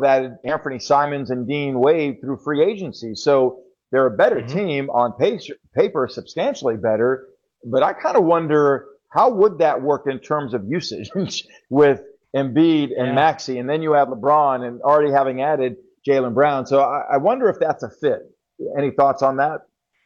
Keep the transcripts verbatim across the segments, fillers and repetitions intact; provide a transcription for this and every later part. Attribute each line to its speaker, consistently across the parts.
Speaker 1: have added Anthony Simons and Dean Wade through free agency. So they're a better mm-hmm. team on paper, paper, substantially better. But I kind of wonder, how would that work in terms of usage with Embiid and yeah. Maxey? And then you have LeBron and already having added Jaylen Brown. So I, I wonder if that's a fit. Any thoughts on that?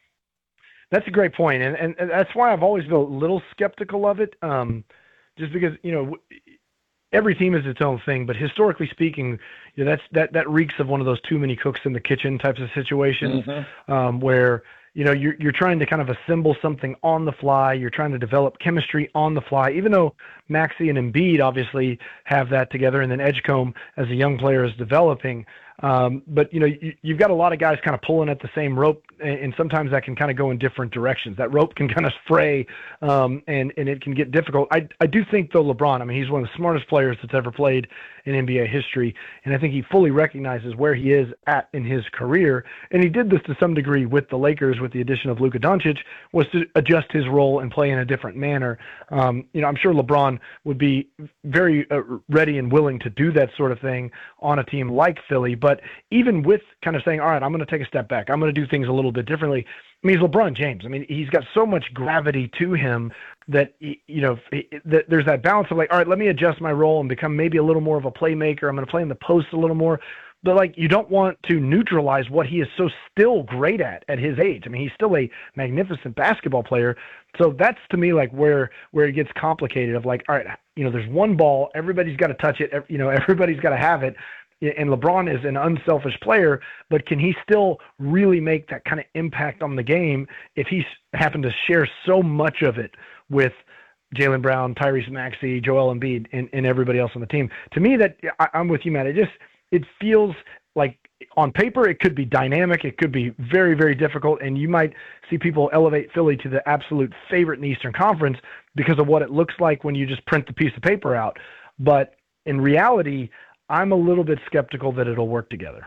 Speaker 2: That's a great point. And, and, and that's why I've always been a little skeptical of it. Um, just because, you know, every team is its own thing, but historically speaking, you know, that's, that, that reeks of one of those too many cooks in the kitchen types of situations, mm-hmm. um, where, you know, you're, you're trying to kind of assemble something on the fly. You're trying to develop chemistry on the fly, even though Maxey and Embiid obviously have that together. And then Edgecombe as a young player is developing. Um, but, you know, you, you've got a lot of guys kind of pulling at the same rope, and, and sometimes that can kind of go in different directions. That rope can kind of fray, um, and, and it can get difficult. I, I do think, though, LeBron, I mean, he's one of the smartest players that's ever played in N B A history, and I think he fully recognizes where he is at in his career. And he did this to some degree with the Lakers with the addition of Luka Doncic, was to adjust his role and play in a different manner. Um, you know, I'm sure LeBron would be very uh, ready and willing to do that sort of thing on a team like Philly, but But even with kind of saying, all right, I'm going to take a step back, I'm going to do things a little bit differently. I mean, he's LeBron James. I mean, he's got so much gravity to him that, you know, that there's that balance of like, all right, let me adjust my role and become maybe a little more of a playmaker. I'm going to play in the post a little more. But, like, you don't want to neutralize what he is so still great at at his age. I mean, he's still a magnificent basketball player. So that's, to me, like, where where it gets complicated of like, all right, you know, there's one ball. Everybody's got to touch it. You know, everybody's got to have it. And LeBron is an unselfish player, but can he still really make that kind of impact on the game if he's happened to share so much of it with Jaylen Brown, Tyrese Maxey, Joel Embiid, and, and everybody else on the team? To me, that I, I'm with you, Matt. It just it feels like on paper it could be dynamic, it could be very, very difficult, and you might see people elevate Philly to the absolute favorite in the Eastern Conference because of what it looks like when you just print the piece of paper out. But in reality, I'm a little bit skeptical that it'll work together.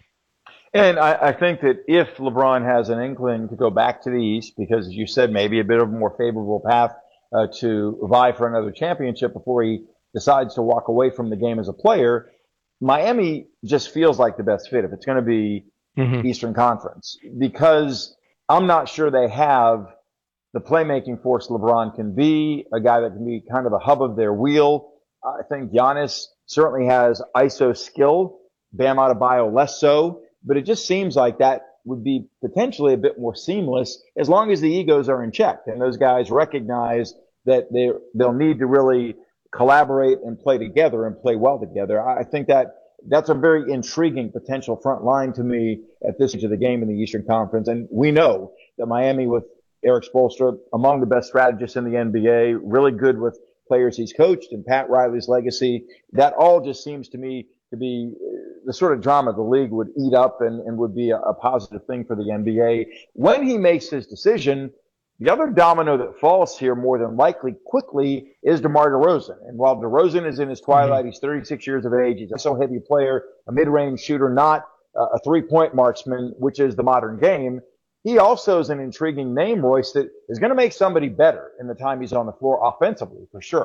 Speaker 1: And I, I think that if LeBron has an inkling to go back to the East, because as you said, maybe a bit of a more favorable path uh, to vie for another championship before he decides to walk away from the game as a player, Miami just feels like the best fit if it's going to be mm-hmm. Eastern Conference, because I'm not sure they have the playmaking force LeBron can be, a guy that can be kind of the hub of their wheel. I think Giannis certainly has I S O skill, Bam Adebayo less so, but it just seems like that would be potentially a bit more seamless as long as the egos are in check and those guys recognize that they they'll need to really collaborate and play together and play well together. I think that that's a very intriguing potential front line to me at this stage of the game in the Eastern Conference. And we know that Miami with Eric Spoelstra, among the best strategists in the N B A, really good with players he's coached and Pat Riley's legacy, that all just seems to me to be the sort of drama the league would eat up and, and would be a, a positive thing for the N B A. When he makes his decision, the other domino that falls here more than likely quickly is DeMar DeRozan. And while DeRozan is in his twilight, mm-hmm. he's thirty-six years of age, he's a so heavy player, a mid-range shooter, not a three-point marksman, which is the modern game. He also is an intriguing name, Royce, that is going to make somebody better in the time he's on the floor offensively, for sure.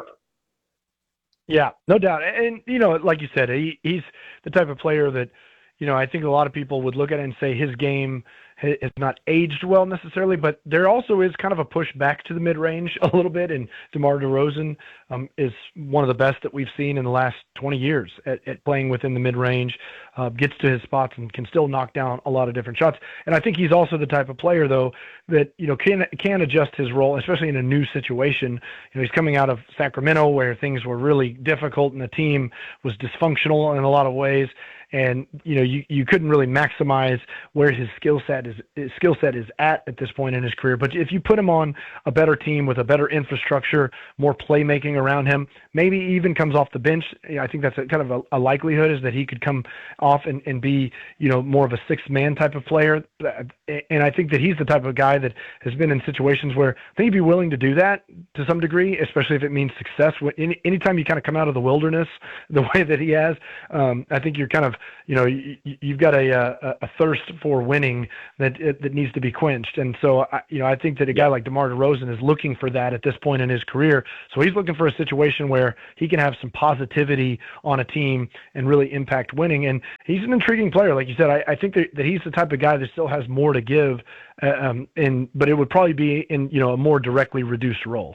Speaker 2: Yeah, no doubt. And, you know, like you said, he, he's the type of player that, you know, I think a lot of people would look at it and say his game has not aged well necessarily, but there also is kind of a push back to the mid-range a little bit, and DeMar DeRozan um, is one of the best that we've seen in the last twenty years at, at playing within the mid-range, uh, gets to his spots and can still knock down a lot of different shots. And I think he's also the type of player, though, that, you know, can can adjust his role, especially in a new situation. You know, he's coming out of Sacramento where things were really difficult and the team was dysfunctional in a lot of ways. And, you know, you, you couldn't really maximize where his skill set is his skill set is at at this point in his career. But if you put him on a better team with a better infrastructure, more playmaking around him, maybe even comes off the bench, I think that's a, kind of a, a likelihood is that he could come off and, and be, you know, more of a six-man type of player. And I think that he's the type of guy that has been in situations where I think he'd be willing to do that to some degree, especially if it means success. Any, anytime you kind of come out of the wilderness the way that he has, um, I think you're kind of you know, you, you've got a, a a thirst for winning that that needs to be quenched. And so, I, you know, I think that a guy
Speaker 1: Yeah.
Speaker 2: like DeMar DeRozan is looking for that at this point in his career. So he's looking for a situation where he can have some positivity on a team and really impact winning. And he's an intriguing player, like you said. I, I think that, that he's the type of guy that still has more to give, uh, um, in but it would probably be in, you know, a more directly reduced role.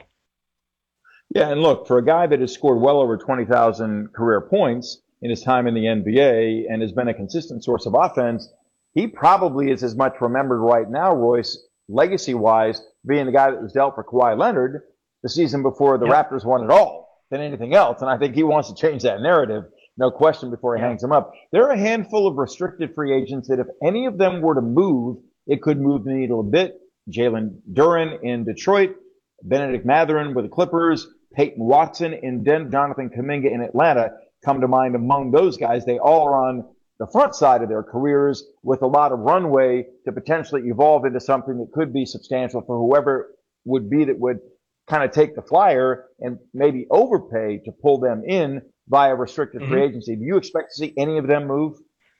Speaker 1: Yeah, and look, for a guy that has scored well over twenty thousand career points in his time in the N B A and has been a consistent source of offense, he probably is as much remembered right now, Royce, legacy-wise, being the guy that was dealt for Kawhi Leonard the season before the
Speaker 2: Yep.
Speaker 1: Raptors won it all than anything else. And I think he wants to change that narrative, no question, before he
Speaker 2: Yeah.
Speaker 1: hangs him up. There are a handful of restricted free agents that if any of them were to move, it could move the needle a bit. Jalen Duren in Detroit, Benedict Mathurin with the Clippers, Peyton Watson in Denver, Jonathan Kuminga in Atlanta come to mind among those guys. They all are on the front side of their careers with a lot of runway to potentially evolve into something that could be substantial for whoever would be that would kind of take the flyer and maybe overpay to pull them in via restricted free
Speaker 2: Mhm.
Speaker 1: agency. Do you expect to see any of them move?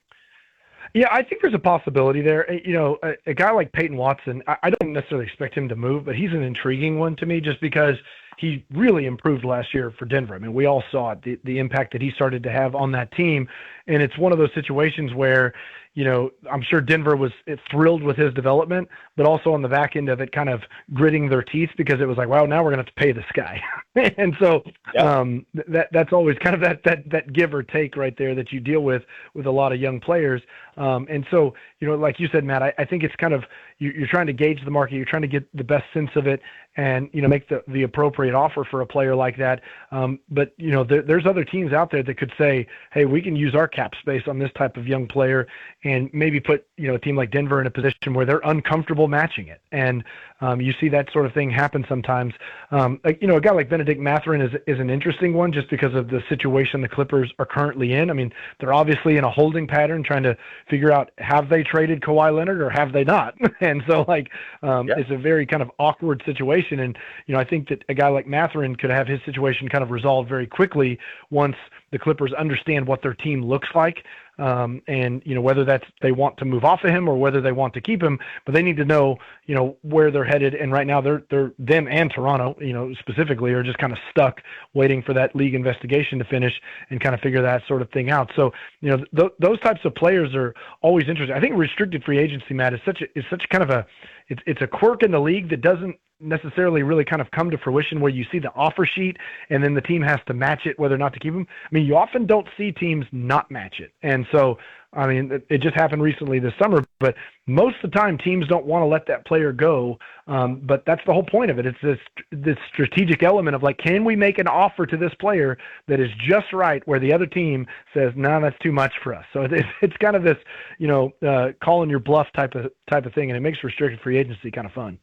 Speaker 2: Yeah, I think there's a possibility there. Uh, You know, a, a guy like Peyton Watson, I, I don't necessarily expect him to move, but he's an intriguing one to me just because he really improved last year for Denver. I mean, we all saw it, the, the impact that he started to have on that team. And it's one of those situations where, you know, I'm sure Denver was thrilled with his development, but also on the back end of it kind of gritting their teeth because it was like, wow, now we're going to have to pay this guy. And so
Speaker 1: Yeah.
Speaker 2: um, that that's always kind of that, that, that give or take right there that you deal with with a lot of young players. Um, and so, you know, like you said, Matt, I, I think it's kind of, you, you're trying to gauge the market. You're trying to get the best sense of it and, you know, make the, the appropriate offer for a player like that. Um, but, you know, there, there's other teams out there that could say, hey, we can use our cap space on this type of young player and maybe put, you know, a team like Denver in a position where they're uncomfortable matching it. And um, you see that sort of thing happen sometimes. Um, like, you know, a guy like Benedict Mathurin is, is an interesting one just because of the situation the Clippers are currently in. I mean, they're obviously in a holding pattern trying to figure out, have they traded Kawhi Leonard or have they not? And so, like, um,
Speaker 1: Yeah.
Speaker 2: it's a very kind of awkward situation. And, you know, I think that a guy like Mathurin could have his situation kind of resolved very quickly once the Clippers understand what their team looks like. Um, and, you know, whether that's they want to move off of him or whether they want to keep him, but they need to know, you know, where they're headed. And right now they're, they're them and Toronto, you know, specifically are just kind of stuck waiting for that league investigation to finish and kind of figure that sort of thing out. So, you know, th- those types of players are always interesting. I think restricted free agency, Matt, is such a, is such kind of a, it's, it's a quirk in the league that doesn't necessarily really kind of come to fruition where you see the offer sheet and then the team has to match it whether or not to keep them. I mean, you often don't see teams not match it. And so, I mean, it, it just happened recently this summer, but most of the time teams don't want to let that player go. Um, but that's the whole point of it. It's this, this strategic element of like, can we make an offer to this player that is just right where the other team says, no, that's too much for us. So it's, it's kind of this, you know, uh, calling your bluff type of, type of thing. And it makes restricted free agency kind of fun.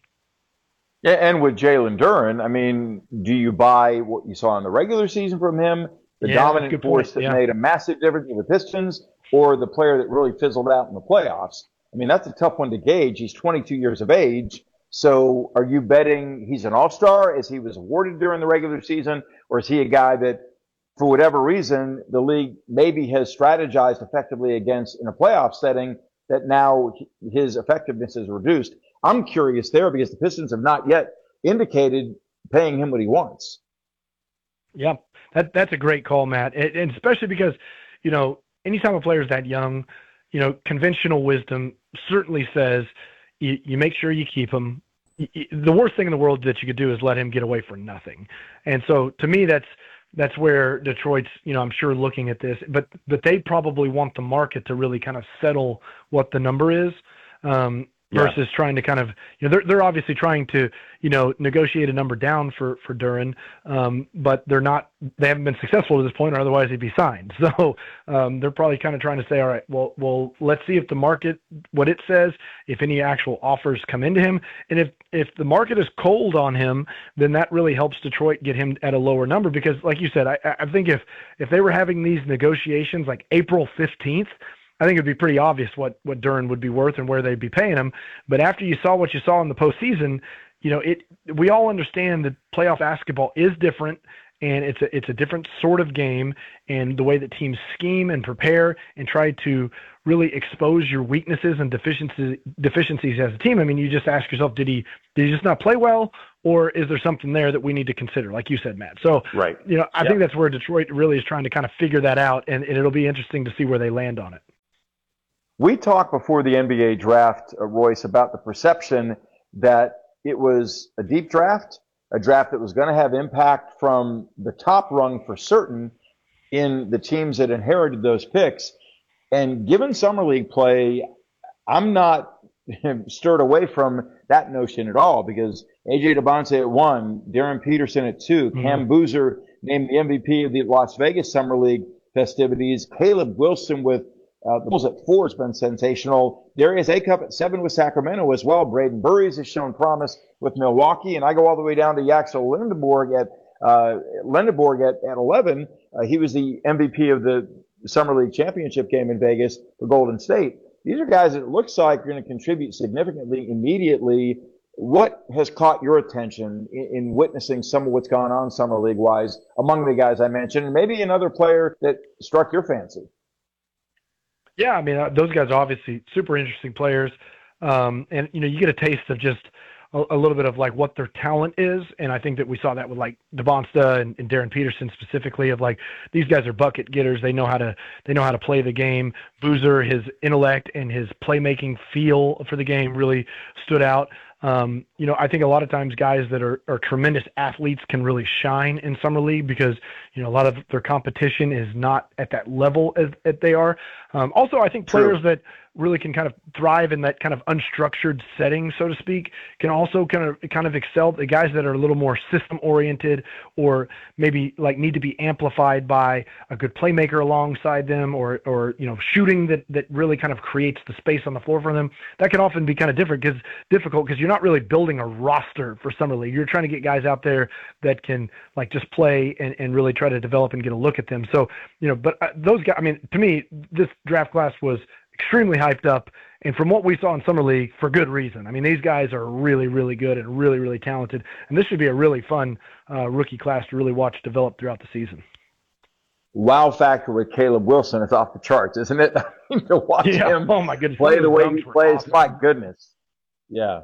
Speaker 1: Yeah, and with Jalen Duren, I mean, do you buy what you saw in the regular season from him, the
Speaker 2: Yeah, that's a
Speaker 1: dominant
Speaker 2: good
Speaker 1: force
Speaker 2: point.
Speaker 1: that
Speaker 2: Yeah.
Speaker 1: made a massive difference in the Pistons, or the player that really fizzled out in the playoffs? I mean, that's a tough one to gauge. He's twenty-two years of age. So are you betting he's an all-star as he was awarded during the regular season, or is he a guy that, for whatever reason, the league maybe has strategized effectively against in a playoff setting that now his effectiveness is reduced? I'm curious there because the Pistons have not yet indicated paying him what he wants.
Speaker 2: Yeah, that that's a great call, Matt, and, and especially because, you know, anytime a player is that young, you know, conventional wisdom certainly says you, you make sure you keep him. Y- y- The worst thing in the world that you could do is let him get away for nothing. And so, to me, that's that's where Detroit's, you know, I'm sure looking at this, but but they probably want the market to really kind of settle what the number is. Um,
Speaker 1: Yeah.
Speaker 2: versus trying to kind of, you know, they're they're obviously trying to, you know, negotiate a number down for for Duren, um, but they're not, they haven't been successful to this point, or otherwise he'd be signed. So um, they're probably kind of trying to say, all right, well, well, let's see if the market, what it says, if any actual offers come into him, and if if the market is cold on him, then that really helps Detroit get him at a lower number because, like you said, I I think if if they were having these negotiations like April fifteenth. I think it'd be pretty obvious what, what Duren would be worth and where they'd be paying him. But after you saw what you saw in the postseason, you know, it, we all understand that playoff basketball is different. and it's a it's a different sort of game, and the way that teams scheme and prepare and try to really expose your weaknesses and deficiencies deficiencies as a team. I mean, you just ask yourself, did he did he just not play well, or is there something there that we need to consider, like you said, Matt? So,
Speaker 1: right.
Speaker 2: you know, I
Speaker 1: yep.
Speaker 2: think that's where Detroit really is trying to kind of figure that out, and, and it'll be interesting to see where they land on it.
Speaker 1: We talked before the N B A draft, uh, Royce, about the perception that it was a deep draft, a draft that was going to have impact from the top rung for certain in the teams that inherited those picks. And given Summer League play, I'm not stirred away from that notion at all, because A J Debonce at one, Darren Peterson at two, mm-hmm. Cam Boozer named the M V P of the Las Vegas Summer League festivities, Caleb Wilson with Uh, the Bulls at four has been sensational. Darius Acup at seven with Sacramento as well. Braden Burries has shown promise with Milwaukee. And I go all the way down to Yaxel Lindeborg at, uh, Lindeborg at, at eleven. Uh, he was the M V P of the Summer League championship game in Vegas for Golden State. These are guys that it looks like are going to contribute significantly immediately. What has caught your attention in, in witnessing some of what's gone on Summer League wise among the guys I mentioned, and maybe another player that struck your fancy?
Speaker 2: Yeah, I mean, uh, those guys are obviously super interesting players. Um, and, you know, you get a taste of just a, a little bit of like what their talent is. And I think that we saw that with like Debonce and, and Darren Peterson specifically, of like, these guys are bucket getters. They know how to, they know how to play the game. Boozer, his intellect and his playmaking feel for the game really stood out. Um, you know, I think a lot of times guys that are, are tremendous athletes can really shine in Summer League because, you know, a lot of their competition is not at that level as, as they are. Um, also, I think players True. that really can kind of thrive in that kind of unstructured setting, so to speak, can also kind of kind of excel. The guys that are a little more system oriented, or maybe like need to be amplified by a good playmaker alongside them, or or you know, shooting that that really kind of creates the space on the floor for them. That can often be kind of different because difficult because you're not really building a roster for Summer League. You're trying to get guys out there that can like just play and, and really try to develop and get a look at them. So, you know, but uh, those guys, I mean, to me, this draft class was extremely hyped up, and from what we saw in Summer League, for good reason. I mean, these guys are really, really good and really, really talented, and this should be a really fun uh, rookie class to really watch develop throughout the season.
Speaker 1: Wow factor with Caleb Wilson is off the charts, isn't it? I mean, to watch
Speaker 2: yeah.
Speaker 1: him
Speaker 2: oh my goodness.
Speaker 1: play the way he plays,
Speaker 2: awesome.
Speaker 1: my goodness. Yeah.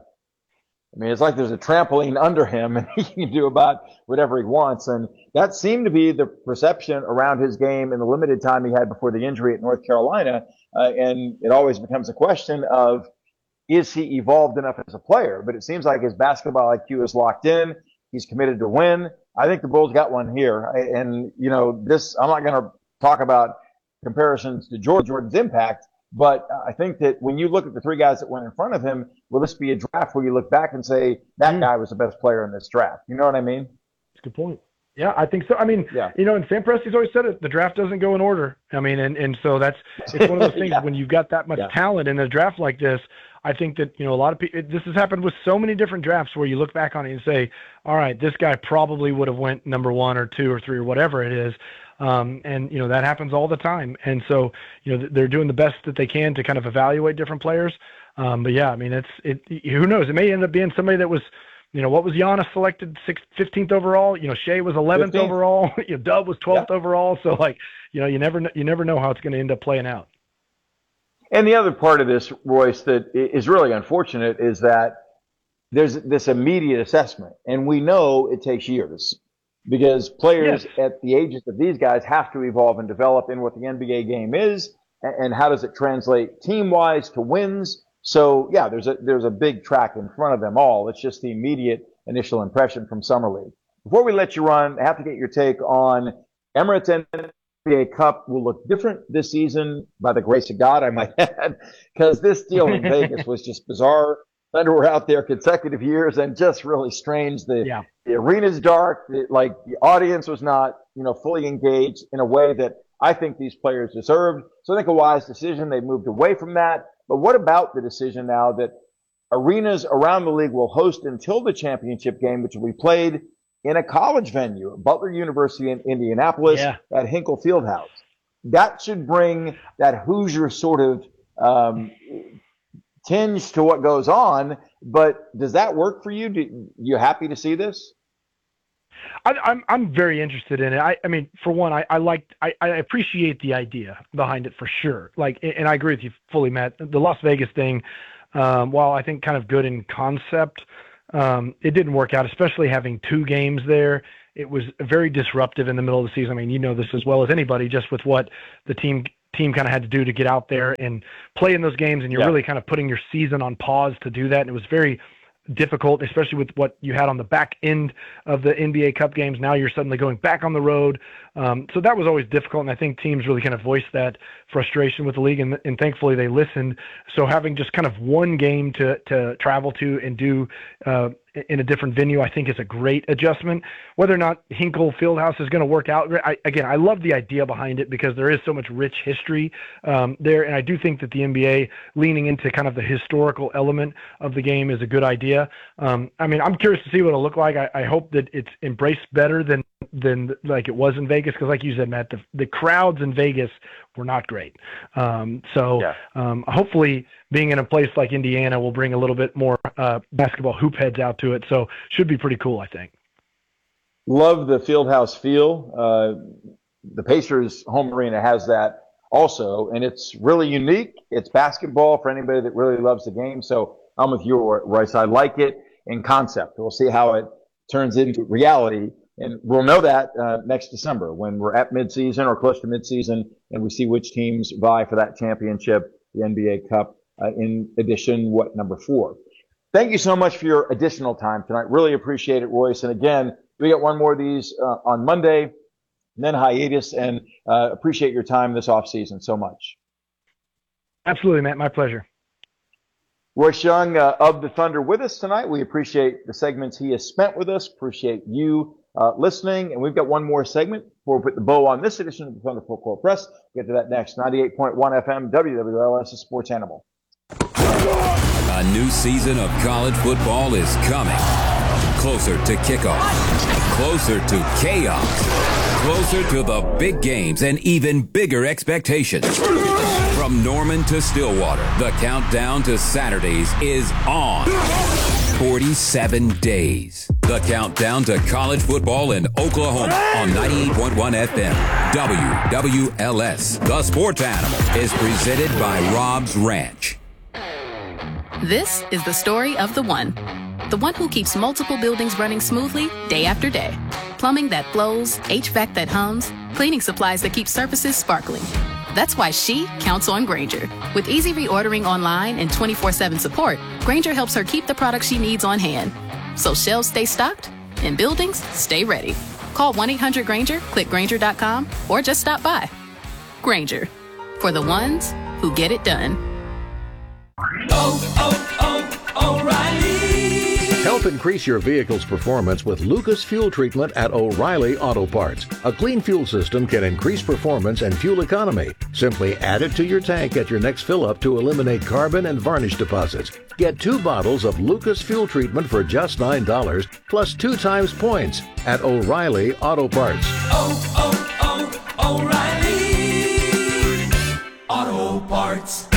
Speaker 1: I mean, it's like there's a trampoline under him, and he can do about whatever he wants. And that seemed to be the perception around his game in the limited time he had before the injury at North Carolina. Uh, and it always becomes a question of, is he evolved enough as a player? But it seems like his basketball I Q is locked in. He's committed to win. I think the Bulls got one here. And, you know, this, I'm not going to talk about comparisons to Jordan, Jordan's impact. But I think that when you look at the three guys that went in front of him, will this be a draft where you look back and say, that mm. guy was the best player in this draft? You know what I mean?
Speaker 2: That's a good point. Yeah, I think so. I mean, yeah. you know, and Sam Presti's always said it, the draft doesn't go in order. I mean, and, and so that's, it's one of those things yeah. when you've got that much yeah. talent in a draft like this, I think that, you know, a lot of people, this has happened with so many different drafts where you look back on it and say, all right, this guy probably would have went number one or two or three or whatever it is. Um, and, you know, that happens all the time. And so, you know, they're doing the best that they can to kind of evaluate different players. Um, but yeah, I mean, it's, it, who knows? It may end up being somebody that was, you know, what was Giannis selected sixth, fifteenth overall? You know, Shea was eleventh fifteenth overall. you know, Dub was twelfth yeah. overall. So like, you know, you never, you never know how it's going to end up playing out.
Speaker 1: And the other part of this, Royce, that is really unfortunate is that there's this immediate assessment, and we know it takes years. Because players yes. at the ages of these guys have to evolve and develop in what the N B A game is, and how does it translate team-wise to wins. So, yeah, there's a there's a big track in front of them all. It's just the immediate initial impression from Summer League. Before we let you run, I have to get your take on Emirates N B A Cup will look different this season, by the grace of God, I might add, because this deal in Vegas was just bizarre. Thunder were out there consecutive years and just really strange. The,
Speaker 2: yeah.
Speaker 1: the arena's dark. The, like the audience was not, you know, fully engaged in a way that I think these players deserved. So I think a wise decision. They moved away from that. But what about the decision now that arenas around the league will host until the championship game, which will be played in a college venue, Butler University in Indianapolis
Speaker 2: yeah.
Speaker 1: at Hinkle Fieldhouse? That should bring that Hoosier sort of, um, tinge to what goes on, but does that work for you? Do you happy to see this?
Speaker 2: I, I'm I'm very interested in it. I, I mean, for one, I I like I, I appreciate the idea behind it for sure. Like, and I agree with you fully, Matt. The Las Vegas thing, um, while I think kind of good in concept, um, it didn't work out. Especially having two games there, it was very disruptive in the middle of the season. I mean, you know this as well as anybody, just with what the team team kind of had to do to get out there and play in those games, and you're
Speaker 1: yeah.
Speaker 2: really kind of putting your season on pause to do that. And it was very difficult, especially with what you had on the back end of the N B A Cup games. Now you're suddenly going back on the road. Um, so that was always difficult, and I think teams really kind of voiced that frustration with the league, and, and thankfully they listened. So having just kind of one game to, to travel to and do uh, in a different venue, I think is a great adjustment. Whether or not Hinkle Fieldhouse is going to work out, I, again, I love the idea behind it because there is so much rich history um, there, and I do think that the N B A leaning into kind of the historical element of the game is a good idea. Um, I mean, I'm curious to see what it'll look like. I, I hope that it's embraced better than than like it was in Vegas, because like you said, Matt, the, the crowds in Vegas were not great. Um, so
Speaker 1: yeah.
Speaker 2: um, hopefully being in a place like Indiana will bring a little bit more uh, basketball hoop heads out to it. So should be pretty cool, I think.
Speaker 1: Love the Fieldhouse feel. Uh, the Pacers home arena has that also, and it's really unique. It's basketball for anybody that really loves the game. So I'm with you, Royce. I like it in concept. We'll see how it turns into reality. And we'll know that uh, next December when we're at midseason or close to midseason, and we see which teams vie for that championship, the N B A Cup, uh, in edition, what, number four. Thank you so much for your additional time tonight. Really appreciate it, Royce. And again, we get one more of these uh, on Monday, and then hiatus, and uh, appreciate your time this offseason so much.
Speaker 2: Absolutely, Matt. My pleasure.
Speaker 1: Royce Young uh, of the Thunder with us tonight. We appreciate the segments he has spent with us. Appreciate you uh, listening. And we've got one more segment before we put the bow on this edition of the Thunder Football Press. We'll get to that next. ninety-eight point one F M, W W L S, a sports animal.
Speaker 3: A new season of college football is coming. Closer to kickoff. Closer to chaos. Closer to the big games and even bigger expectations. From Norman to Stillwater, the countdown to Saturdays is on. forty-seven days. The countdown to college football in Oklahoma on ninety-eight point one F M. W W L S, the sports animal, is presented by Rob's Ranch.
Speaker 4: This is the story of the one. The one who keeps multiple buildings running smoothly day after day. Plumbing that flows, H V A C that hums, cleaning supplies that keep surfaces sparkling. That's why she counts on Grainger. With easy reordering online and twenty-four seven support, Grainger helps her keep the products she needs on hand. So shelves stay stocked and buildings stay ready. Call one eight hundred Grainger, click Grainger dot com, or just stop by. Grainger, for the ones who get it done.
Speaker 5: Oh, oh, oh, O'Reilly!
Speaker 6: Help increase your vehicle's performance with Lucas Fuel Treatment at O'Reilly Auto Parts. A clean fuel system can increase performance and fuel economy. Simply add it to your tank at your next fill-up to eliminate carbon and varnish deposits. Get two bottles of Lucas Fuel Treatment for just nine dollars, plus two times points at O'Reilly Auto Parts.
Speaker 5: Oh, oh, oh, O'Reilly Auto Parts.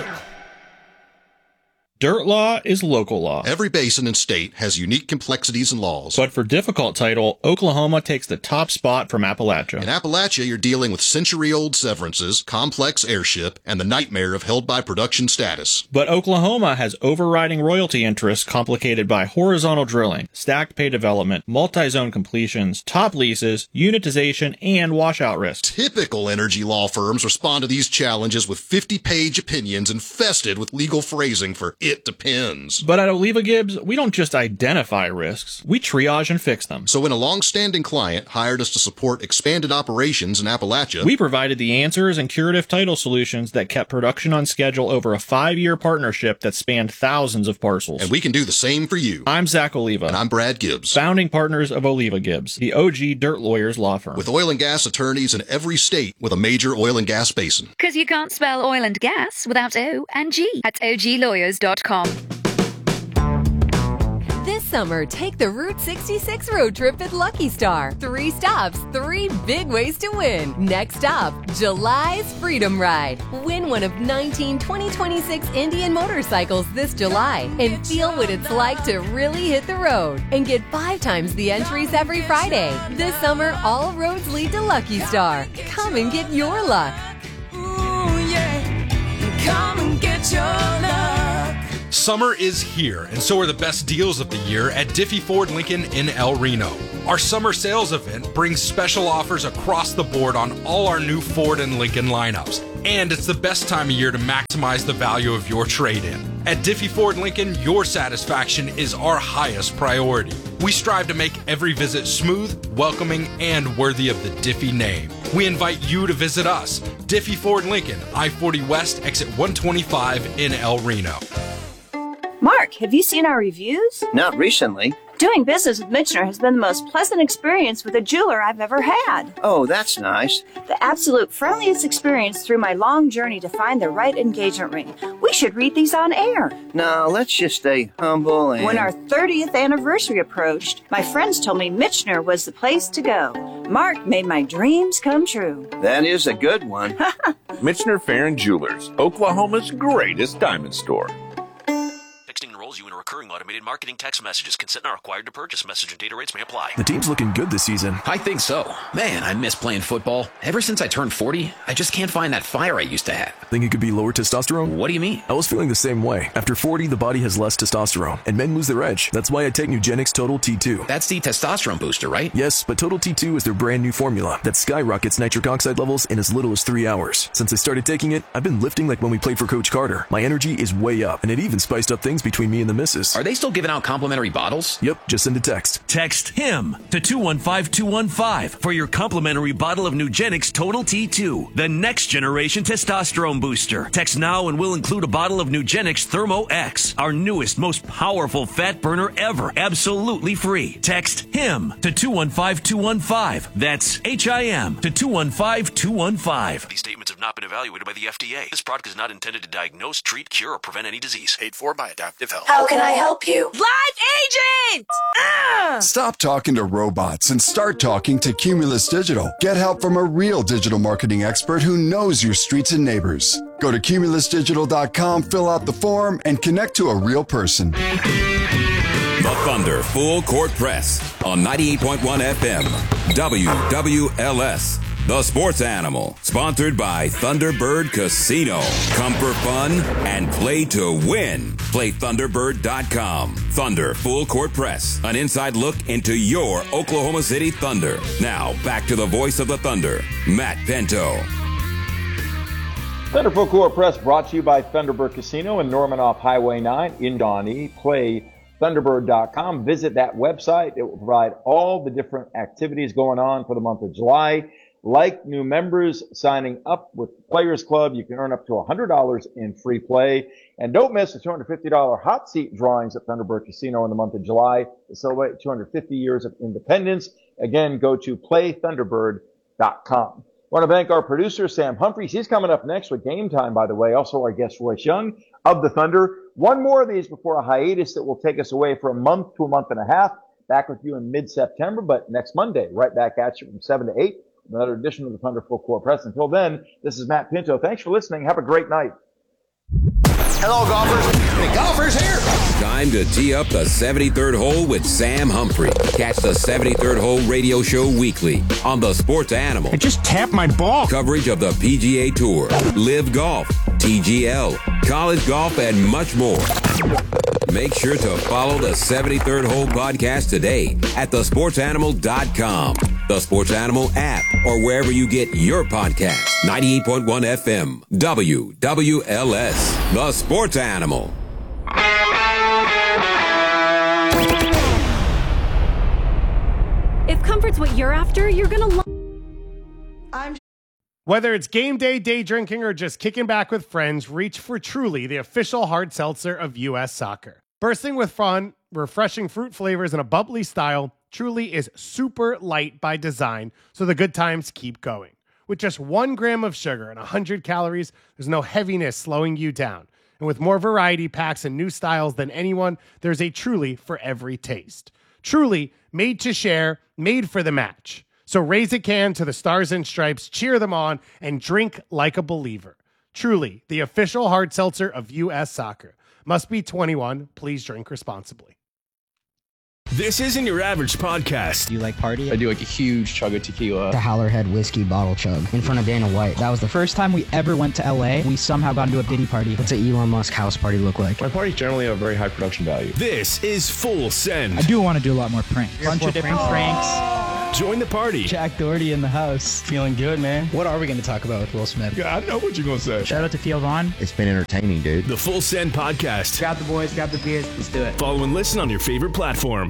Speaker 7: Dirt law is local law.
Speaker 8: Every basin and state has unique complexities and laws.
Speaker 7: But for difficult title, Oklahoma takes the top spot from Appalachia.
Speaker 8: In Appalachia, you're dealing with century-old severances, complex airship, and the nightmare of held-by-production status.
Speaker 7: But Oklahoma has overriding royalty interests complicated by horizontal drilling, stacked pay development, multi-zone completions, top leases, unitization, and washout risks.
Speaker 8: Typical energy law firms respond to these challenges with fifty-page opinions infested with legal phrasing for it depends.
Speaker 7: But at Oliva Gibbs, we don't just identify risks, we triage and fix them.
Speaker 8: So when a long-standing client hired us to support expanded operations in Appalachia,
Speaker 7: we provided the answers and curative title solutions that kept production on schedule over a five-year partnership that spanned thousands of parcels.
Speaker 8: And we can do the same for you.
Speaker 7: I'm Zach Oliva.
Speaker 8: And I'm Brad Gibbs.
Speaker 7: Founding partners of Oliva Gibbs, the O G Dirt Lawyers law firm.
Speaker 8: With oil and gas attorneys in every state with a major oil and gas basin.
Speaker 9: Because you can't spell oil and gas without O and G at O G lawyers dot com.
Speaker 10: This summer, take the Route sixty-six road trip at Lucky Star. Three stops, three big ways to win. Next up, July's Freedom Ride. Win one of nineteen twenty twenty-six Indian motorcycles this July and feel what it's like to really hit the road. And get five times the entries every Friday. This summer, all roads lead to Lucky Star. Come and get your luck.
Speaker 5: Ooh, yeah. Come and get your luck.
Speaker 11: Summer is here, and so are the best deals of the year at Diffie Ford Lincoln in El Reno. Our summer sales event brings special offers across the board on all our new Ford and Lincoln lineups. And it's the best time of year to maximize the value of your trade-in. At Diffie Ford Lincoln, your satisfaction is our highest priority. We strive to make every visit smooth, welcoming, and worthy of the Diffie name. We invite you to visit us. Diffie Ford Lincoln, I forty West, exit one twenty-five in El Reno.
Speaker 12: Mark, have you seen our reviews?
Speaker 13: Not recently.
Speaker 12: Doing business with Michener has been the most pleasant experience with a jeweler I've ever had.
Speaker 13: Oh, that's nice.
Speaker 12: The absolute friendliest experience through my long journey to find the right engagement ring. We should read these on air.
Speaker 13: No, let's just stay humble and...
Speaker 12: When our thirtieth anniversary approached, my friends told me Michener was the place to go. Mark made my dreams come true.
Speaker 13: That is a good one.
Speaker 14: Michener Farron Jewelers, Oklahoma's greatest diamond store.
Speaker 15: Texting enrolls you in a recurring automated marketing text messages. Consent not required to purchase. Message and data rates may apply.
Speaker 16: The team's looking good this season.
Speaker 17: I think so. Man, I miss playing football. Ever since I turned forty, I just can't find that fire I used to have.
Speaker 16: Think it could be lower testosterone?
Speaker 17: What do you mean?
Speaker 16: I was feeling the same way. After forty, the body has less testosterone, and men lose their edge. That's why I take Nugenix Total T two.
Speaker 17: That's the testosterone booster, right?
Speaker 16: Yes, but Total T two is their brand new formula that skyrockets nitric oxide levels in as little as three hours. Since I started taking it, I've been lifting like when we played for Coach Carter. My energy is way up, and it even spiced up things between me and the missus.
Speaker 17: Are they still giving out complimentary bottles?
Speaker 16: Yep, just send a text.
Speaker 18: Text HIM to two one five two one five for your complimentary bottle of Nugenix Total T two, the next generation testosterone booster. Text now and we'll include a bottle of Nugenix Thermo X, our newest, most powerful fat burner ever, absolutely free. Text HIM to two one five two one five. That's H I M to two one five two one five.
Speaker 15: These statements have not been evaluated by the F D A. This product is not intended to diagnose, treat, cure, or prevent any disease.
Speaker 19: Paid for by Adaptive Health.
Speaker 20: How can I help you?
Speaker 21: Live agent! Ah!
Speaker 22: Stop talking to robots and start talking to Cumulus Digital. Get help from a real digital marketing expert who knows your streets and neighbors. Go to cumulus digital dot com, fill out the form, and connect to a real person.
Speaker 3: The Thunder Full Court Press on ninety-eight point one F M, W W L S. The Sports Animal, sponsored by Thunderbird Casino. Come for fun and play to win. Play thunderbird dot com. Thunder Full Court Press, an inside look into your Oklahoma City Thunder. Now, back to the voice of the Thunder, Matt Pinto.
Speaker 1: Thunder Full Court Press brought to you by Thunderbird Casino in Norman off Highway nine in Shawnee. Play thunderbird dot com. Visit that website. It will provide all the different activities going on for the month of July. Like new members signing up with Players Club, you can earn up to one hundred dollars in free play. And don't miss the two hundred fifty dollars hot seat drawings at Thunderbird Casino in the month of July to celebrate two hundred fifty years of independence. Again, go to play thunderbird dot com. I want to thank our producer, Sam Humphreys. He's coming up next with Game Time, by the way. Also, our guest, Royce Young of the Thunder. One more of these before a hiatus that will take us away for a month to a month and a half. Back with you in mid-September, but next Monday, right back at you from seven to eight. Another edition of the Thunder Full Court Press. Until then, this is Matt Pinto. Thanks for listening. Have a great night.
Speaker 8: Hello, golfers. Hey, golfers here.
Speaker 3: Time to tee up the seventy-third hole with Sam Humphrey. Catch the seventy-third Hole radio show weekly on the Sports Animal.
Speaker 23: I just tapped my ball.
Speaker 3: Coverage of the P G A Tour, Live Golf, T G L, college golf, and much more. Make sure to follow the seventy-third Hole podcast today at the sports animal dot com, the Sports Animal app, or wherever you get your podcasts. ninety-eight point one F M, W W L S, the Sports Animal.
Speaker 24: If comfort's what you're after, you're gonna love.
Speaker 25: I'm. Whether it's game day, day drinking, or just kicking back with friends, reach for Truly, the official hard seltzer of U S Soccer. Bursting with fun, refreshing fruit flavors, and a bubbly style, Truly is super light by design, so the good times keep going. With just one gram of sugar and one hundred calories, there's no heaviness slowing you down. And with more variety packs and new styles than anyone, there's a Truly for every taste. Truly, made to share, made for the match. So raise a can to the Stars and Stripes, cheer them on, and drink like a believer. Truly, the official hard seltzer of U S Soccer. Must be twenty-one. Please drink responsibly.
Speaker 2: This isn't your average podcast.
Speaker 4: Do you like party?
Speaker 19: I do like a huge chug of tequila.
Speaker 4: The Howlerhead whiskey bottle chug in front of Dana White. That was the first time we ever went to L A. We somehow got into a Diddy party. What's an Elon Musk house party look like?
Speaker 19: My parties generally have very high production value.
Speaker 2: This is Full Send.
Speaker 4: I do want to do a lot more pranks. Bunch of different pranks.
Speaker 2: Join the party.
Speaker 4: Jack Doherty in the house. Feeling good, man. What are we going to talk about with Will Smith?
Speaker 19: Yeah, I know what you're going to say.
Speaker 4: Shout out to Theo Vaughn.
Speaker 20: It's been entertaining, dude.
Speaker 2: The Full Send podcast.
Speaker 4: Grab the boys, grab the beers. Let's do it.
Speaker 2: Follow and listen on your favorite platform.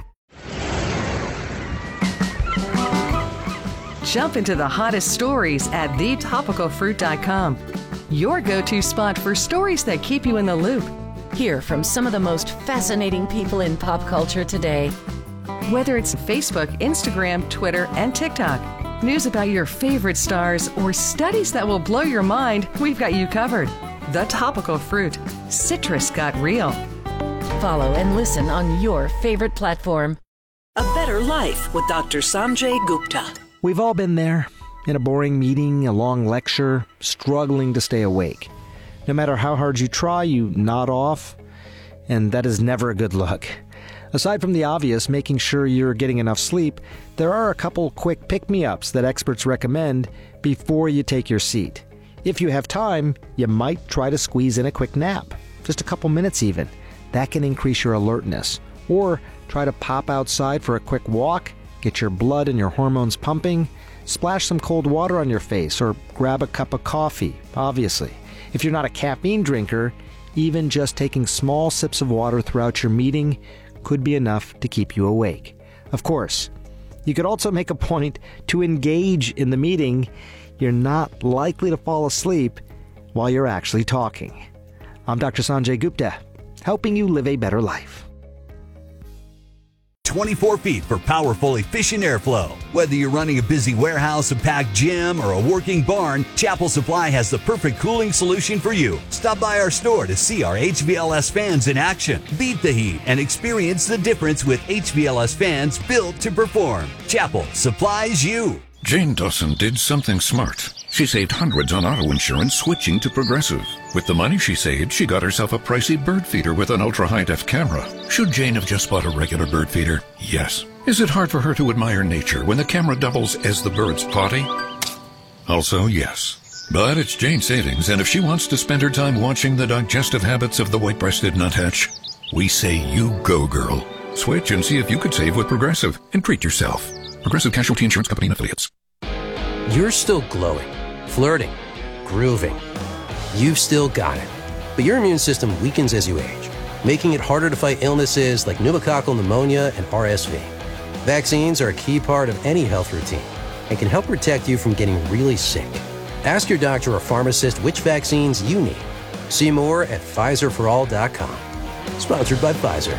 Speaker 23: Jump into the hottest stories at the topical fruit dot com. Your go-to spot for stories that keep you in the loop. Hear from some of the most fascinating people in pop culture today. Whether it's Facebook, Instagram, Twitter, and TikTok, news about your favorite stars, or studies that will blow your mind, we've got you covered. The Topical Fruit. Citrus got real. Follow and listen on your favorite platform.
Speaker 26: A Better Life with Doctor Sanjay Gupta.
Speaker 27: We've all been there, in a boring meeting, a long lecture, struggling to stay awake. No matter how hard you try, you nod off, and that is never a good look. Aside from the obvious, making sure you're getting enough sleep, there are a couple quick pick-me-ups that experts recommend before you take your seat. If you have time, you might try to squeeze in a quick nap, just a couple minutes even. That can increase your alertness. Or try to pop outside for a quick walk, get your blood and your hormones pumping, splash some cold water on your face, or grab a cup of coffee, obviously. If you're not a caffeine drinker, even just taking small sips of water throughout your meeting could be enough to keep you awake. Of course, you could also make a point to engage in the meeting. You're not likely to fall asleep while you're actually talking. I'm Doctor Sanjay Gupta, helping you live a better life.
Speaker 28: twenty-four feet for powerful, efficient airflow. Whether you're running a busy warehouse, a packed gym, or a working barn, Chapel Supply has the perfect cooling solution for you. Stop by our store to see our H V L S fans in action. Beat the heat and experience the difference with H V L S fans built to perform. Chapel supplies you.
Speaker 29: Jane Dawson did something smart. She saved hundreds on auto insurance switching to Progressive. With the money she saved, she got herself a pricey bird feeder with an ultra-high-def camera. Should Jane have just bought a regular bird feeder? Yes. Is it hard for her to admire nature when the camera doubles as the bird's potty? Also, yes. But it's Jane's savings, and if she wants to spend her time watching the digestive habits of the white-breasted nuthatch, we say you go, girl. Switch and see if you could save with Progressive and treat yourself. Progressive Casualty Insurance Company and Affiliates.
Speaker 30: You're still glowing, flirting, grooving. You've still got it. But your immune system weakens as you age, making it harder to fight illnesses like pneumococcal pneumonia and R S V. Vaccines are a key part of any health routine and can help protect you from getting really sick. Ask your doctor or pharmacist which vaccines you need. See more at Pfizer for all dot com. Sponsored by Pfizer.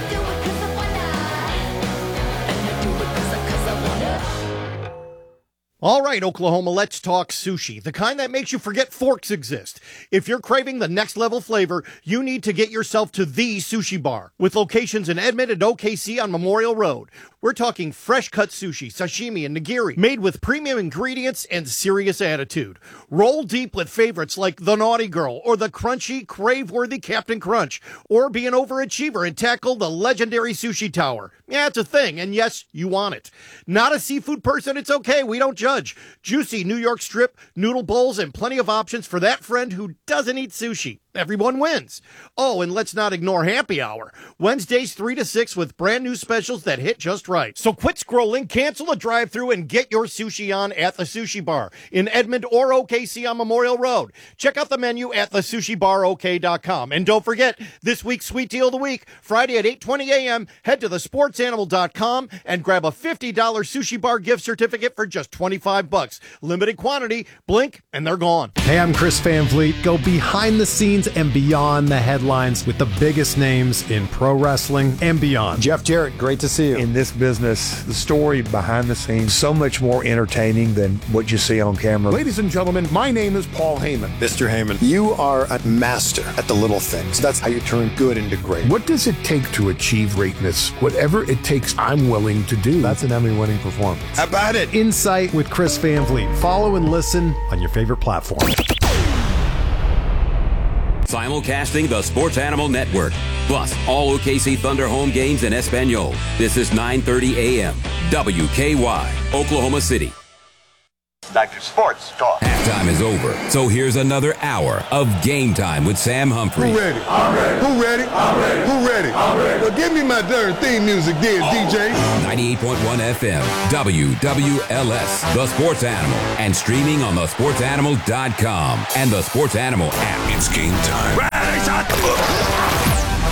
Speaker 31: All right, Oklahoma, let's talk sushi, the kind that makes you forget forks exist. If you're craving the next level flavor, you need to get yourself to the Sushi Bar, with locations in Edmond and O K C on Memorial Road. We're talking fresh-cut sushi, sashimi, and nigiri, made with premium ingredients and serious attitude. Roll deep with favorites like the Naughty Girl or the crunchy, crave-worthy Captain Crunch, or be an overachiever and tackle the legendary Sushi Tower. Yeah, it's a thing, and yes, you want it. Not a seafood person? It's okay, we don't judge. Juicy New York strip, noodle bowls, and plenty of options for that friend who doesn't eat sushi. Everyone wins. Oh, and let's not ignore happy hour. Wednesdays three to six with brand new specials that hit just right. So quit scrolling, cancel a drive-thru, and get your sushi on at the Sushi Bar in Edmond or O K C on Memorial Road. Check out the menu at the sushi bar o k dot com. And don't forget, this week's Sweet Deal of the Week, Friday at eight twenty a.m., head to the sports animal dot com and grab a fifty dollars Sushi Bar gift certificate for just twenty-five dollars. twenty-five bucks. Limited quantity, blink, and they're gone.
Speaker 5: Hey, I'm Chris Van Vliet. Go behind the scenes and beyond the headlines with the biggest names in pro wrestling and beyond.
Speaker 6: Jeff Jarrett, great to see you.
Speaker 7: In this business, the story behind the scenes, so much more entertaining than what you see on camera.
Speaker 9: Ladies and gentlemen, my name is Paul Heyman.
Speaker 6: Mister Heyman, you are a master at the little things. That's how you turn good into great.
Speaker 9: What does it take to achieve greatness? Whatever it takes, I'm willing to do.
Speaker 7: That's an Emmy-winning performance.
Speaker 6: How about it?
Speaker 5: Insight with Chris Van Vliet. Follow and listen on your favorite platform.
Speaker 3: Simulcasting the Sports Animal Network, plus all O K C Thunder home games in Espanol. This is nine thirty a.m. W K Y, Oklahoma City.
Speaker 10: Doctor Sports Talk.
Speaker 3: Halftime is over, so here's another hour of Game Time with Sam Humphrey.
Speaker 9: Who ready? I'm ready. Who ready? I'm ready. Who ready? I'm ready. Well, give me my darn theme music then, D J.
Speaker 3: ninety-eight point one F M, W W L S, The Sports Animal, and streaming on the sports animal dot com and the Sports Animal app.
Speaker 10: It's game time. Rise up.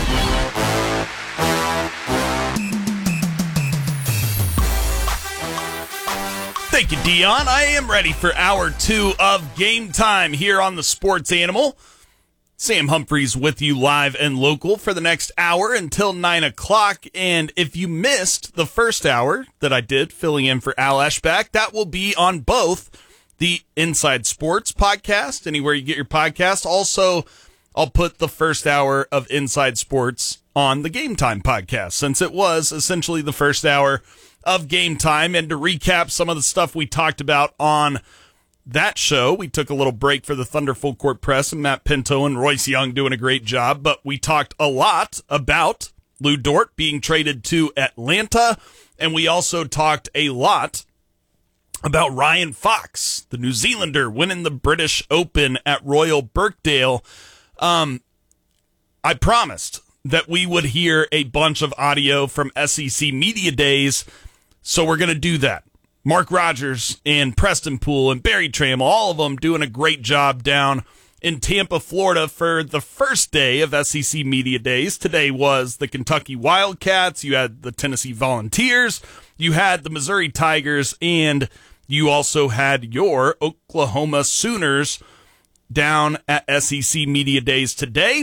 Speaker 11: Thank you, Dion. I am ready for hour two of Game Time here on the Sports Animal. Sam Humphreys with you live and local for the next hour until nine o'clock. And if you missed the first hour that I did filling in for Al Eschbach, that will be on both the Inside Sports podcast, anywhere you get your podcast. Also, I'll put the first hour of Inside Sports on the Game Time podcast, since it was essentially the first hour of Game Time. And to recap some of the stuff we talked about on that show, we took a little break for the Thunder Full Court Press and Matt Pinto and Royce Young doing a great job, but we talked a lot about Lou Dort being traded to Atlanta, and we also talked a lot about Ryan Fox, the New Zealander, winning the British Open at Royal Birkdale. Um, I promised that we would hear a bunch of audio from S E C Media Days, so we're going to do that. Mark Rogers and Preston Poole and Barry Trammell, all of them doing a great job down in Tampa, Florida for the first day of S E C Media Days. Today was the Kentucky Wildcats, you had the Tennessee Volunteers, you had the Missouri Tigers, and you also had your Oklahoma Sooners down at S E C Media Days today.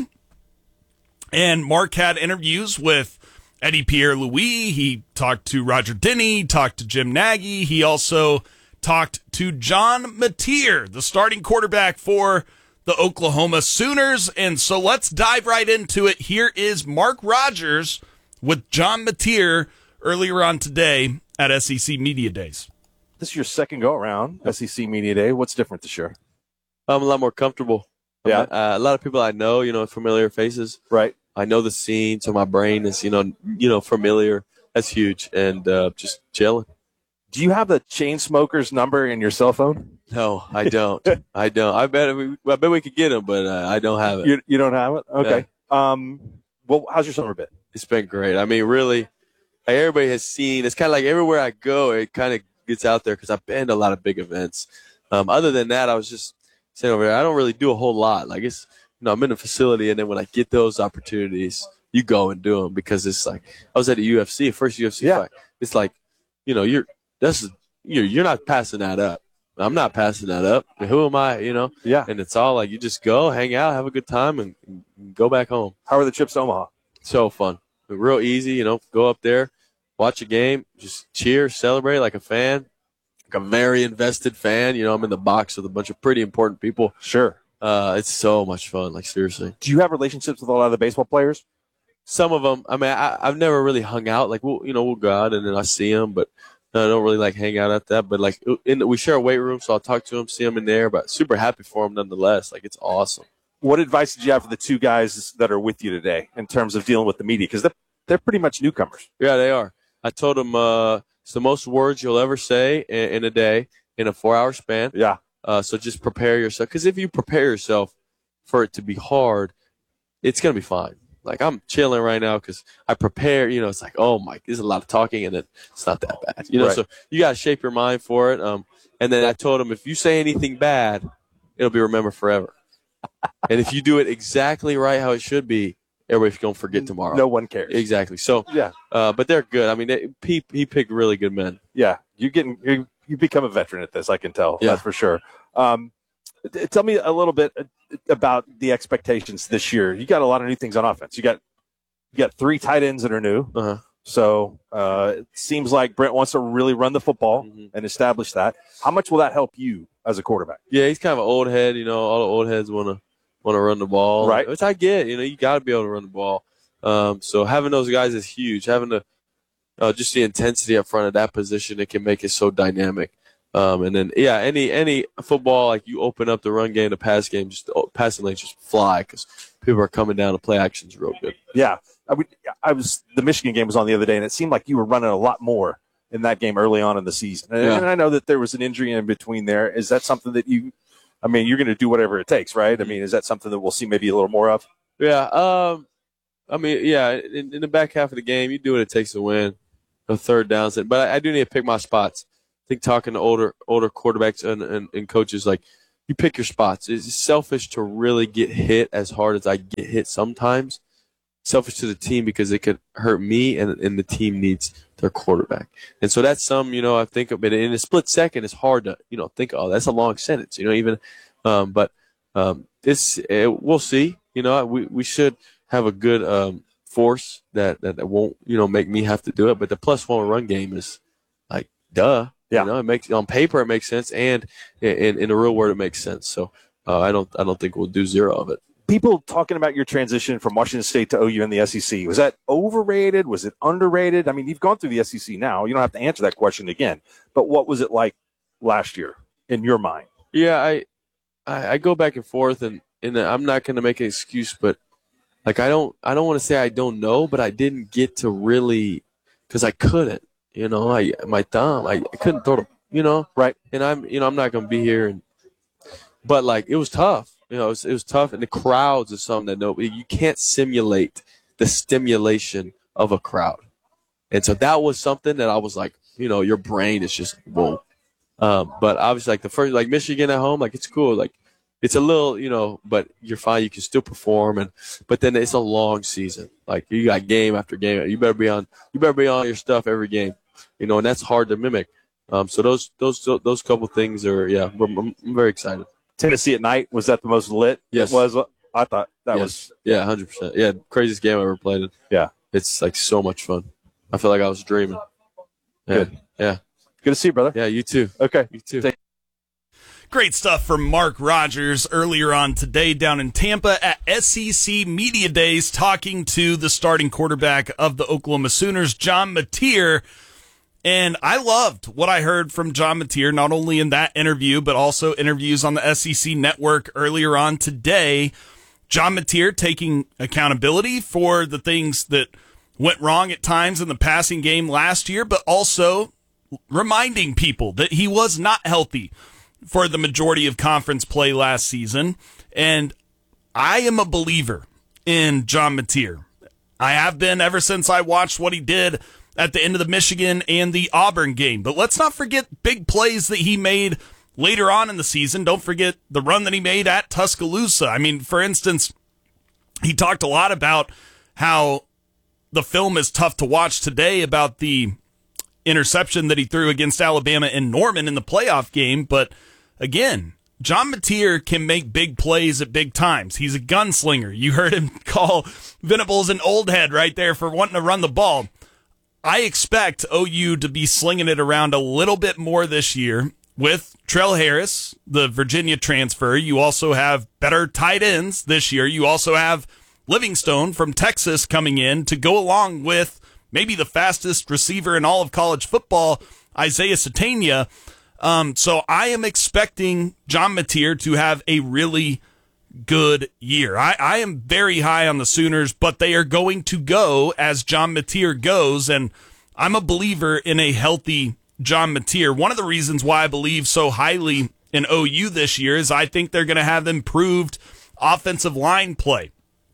Speaker 11: And Mark had interviews with Eddie Pierre-Louis. He talked to Roger Denny, talked to Jim Nagy. He also talked to John Mateer, the starting quarterback for the Oklahoma Sooners. And so let's dive right into it. Here is Mark Rogers with John Mateer earlier on today at S E C Media Days.
Speaker 12: This is your second go-around, S E C Media Day. What's different this year?
Speaker 13: I'm a lot more comfortable.
Speaker 12: Yeah.
Speaker 13: Uh, a lot of people I know, you know, familiar faces.
Speaker 12: Right.
Speaker 13: I know the scene, so my brain is, you know, you know, familiar. That's huge, and uh, just chilling.
Speaker 12: Do you have the chain smoker's number in your cell phone?
Speaker 13: No, I don't. I don't. I bet we, I bet we could get him, but uh, I don't have it.
Speaker 12: You, you don't have it? Okay. Yeah. Um. Well, how's your summer been?
Speaker 13: It's been great. I mean, really, like everybody has seen. It's kind of like everywhere I go, it kind of gets out there because I've been to a lot of big events. Um. Other than that, I was just sitting over there. I don't really do a whole lot. Like it's. You know, I'm in a facility, and then when I get those opportunities, you go and do them because it's like I was at a U F C, first U F C yeah. fight. It's like, you know, you're that's you're you're not passing that up. I'm not passing that up. Who am I? You know?
Speaker 12: Yeah.
Speaker 13: And it's all like you just go, hang out, have a good time, and, and go back home.
Speaker 12: How are the trips to Omaha?
Speaker 13: So fun, real easy. You know, go up there, watch a game, just cheer, celebrate like a fan, like a very invested fan. You know, I'm in the box with a bunch of pretty important people.
Speaker 12: Sure.
Speaker 13: Uh, it's so much fun, like seriously.
Speaker 12: Do you have relationships with a lot of the baseball players?
Speaker 13: Some of them. I mean, I, I've never really hung out. Like, we'll, you know, we'll go out and then I see them, but no, I don't really like hang out at that. But like, in, we share a weight room, so I'll talk to them, see them in there. But super happy for them nonetheless. Like, it's awesome.
Speaker 12: What advice did you have for the two guys that are with you today in terms of dealing with the media? Because they're they're pretty much newcomers.
Speaker 13: Yeah, they are. I told them uh, it's the most words you'll ever say in, in a day in a four-hour span.
Speaker 12: Yeah.
Speaker 13: Uh, so just prepare yourself. Because if you prepare yourself for it to be hard, it's going to be fine. Like, I'm chilling right now because I prepare, you know, it's like, oh, my, there's a lot of talking, and then it's not that bad. You know,
Speaker 12: right.
Speaker 13: So you got to shape your mind for it. Um, and then I told him, if you say anything bad, it'll be remembered forever. And if you do it exactly right how it should be, everybody's going to forget tomorrow.
Speaker 12: No one cares.
Speaker 13: Exactly. So,
Speaker 12: yeah.
Speaker 13: Uh, but they're good. I mean, they, he, he picked really good men.
Speaker 12: Yeah. You're getting, you're you've become a veteran at this. I can tell.
Speaker 13: Yeah.
Speaker 12: That's for sure. Um, t- tell me a little bit about the expectations this year. You got a lot of new things on offense. You got you got three tight ends that are new.
Speaker 13: Uh-huh.
Speaker 12: So uh, it seems like Brent wants to really run the football mm-hmm. and establish that. How much will that help you as a quarterback?
Speaker 13: Yeah, he's kind of an old head. You know, all the old heads want to want to run the ball,
Speaker 12: right?
Speaker 13: Which I get. You know, you got to be able to run the ball. Um, so having those guys is huge. Having the uh, just the intensity up front of that position, it can make it so dynamic. Um, and then yeah, any any football, like you open up the run game, the pass game, just the passing lanes just fly because people are coming down to play actions real good.
Speaker 12: Yeah. I, would, I was the Michigan game was on the other day, and it seemed like you were running a lot more in that game early on in the season. And,
Speaker 13: yeah.
Speaker 12: and I know that there was an injury in between there. Is that something that you – I mean, you're going to do whatever it takes, right? I mean, is that something that we'll see maybe a little more of?
Speaker 13: Yeah. Um, I mean, yeah, in, in the back half of the game, you do what it takes to win, the third downs. But I, I do need to pick my spots. I think talking to older older quarterbacks and, and, and coaches, like, you pick your spots. It's selfish to really get hit as hard as I get hit sometimes. Selfish to the team because it could hurt me, and, and the team needs their quarterback. And so that's some, you know, I think of it in a split second. It's hard to, you know, think, oh, that's a long sentence, you know, even, um, but um, this, it, we'll see. You know, we, we should have a good um, force that, that, that won't, you know, make me have to do it. But the plus one run game is like, duh.
Speaker 12: Yeah.
Speaker 13: You know, it makes, on paper it makes sense, and in, in the real world it makes sense. So uh, I don't, I don't think we'll do zero of it.
Speaker 12: People talking about your transition from Washington State to O U in the S E C. Was that overrated? Was it underrated? I mean, you've gone through the S E C now. You don't have to answer that question again. But what was it like last year in your mind?
Speaker 13: Yeah, I I, I go back and forth, and, and I'm not going to make an excuse, but like I don't I don't want to say I don't know, but I didn't get to really because I couldn't. You know, I my thumb I, I couldn't throw the you know
Speaker 12: right.
Speaker 13: And I'm you know I'm not going to be here, and but like it was tough. You know, it was, it was tough, and the crowds is something that no, you can't simulate the stimulation of a crowd, and so that was something that I was like, you know, your brain is just whoa. Um, but obviously, like the first, like Michigan at home, like it's cool, like it's a little, you know, but you're fine, you can still perform, and but then it's a long season, like you got game after game, you better be on, you better be on your stuff every game, you know, and that's hard to mimic. Um, so those those those couple things are, yeah, I'm, I'm very excited.
Speaker 12: Tennessee at night, was that the most lit?
Speaker 13: Yes.
Speaker 12: It was. I thought that
Speaker 13: yes.
Speaker 12: was.
Speaker 13: Yeah, one hundred percent. Yeah, craziest game I ever played in.
Speaker 12: Yeah.
Speaker 13: It's like so much fun. I feel like I was dreaming. Yeah.
Speaker 12: Good.
Speaker 13: Yeah.
Speaker 12: Good to see you, brother.
Speaker 13: Yeah, you too.
Speaker 12: Okay.
Speaker 13: You too.
Speaker 12: Thank-
Speaker 11: Great stuff from Mark Rogers earlier on today down in Tampa at S E C Media Days, talking to the starting quarterback of the Oklahoma Sooners, John Mateer. And I loved what I heard from John Mateer, not only in that interview, but also interviews on the S E C Network earlier on today. John Mateer taking accountability for the things that went wrong at times in the passing game last year, but also reminding people that he was not healthy for the majority of conference play last season. And I am a believer in John Mateer. I have been ever since I watched what he did at the end of the Michigan and the Auburn game. But let's not forget big plays that he made later on in the season. Don't forget the run that he made at Tuscaloosa. I mean, for instance, he talked a lot about how the film is tough to watch today about the interception that he threw against Alabama and Norman in the playoff game. But again, John Mateer can make big plays at big times. He's a gunslinger. You heard him call Venables an old head right there for wanting to run the ball. I expect O U to be slinging it around a little bit more this year with Trell Harris, the Virginia transfer. You also have better tight ends this year. You also have Livingstone from Texas coming in to go along with maybe the fastest receiver in all of college football, Isaiah Satania. Um, so I am expecting John Mateer to have a really good year. I, I am very high on the Sooners, but they are going to go as John Mateer goes, and I'm a believer in a healthy John Mateer. One of the reasons why I believe so highly in O U this year is I think they're going to have improved offensive line play.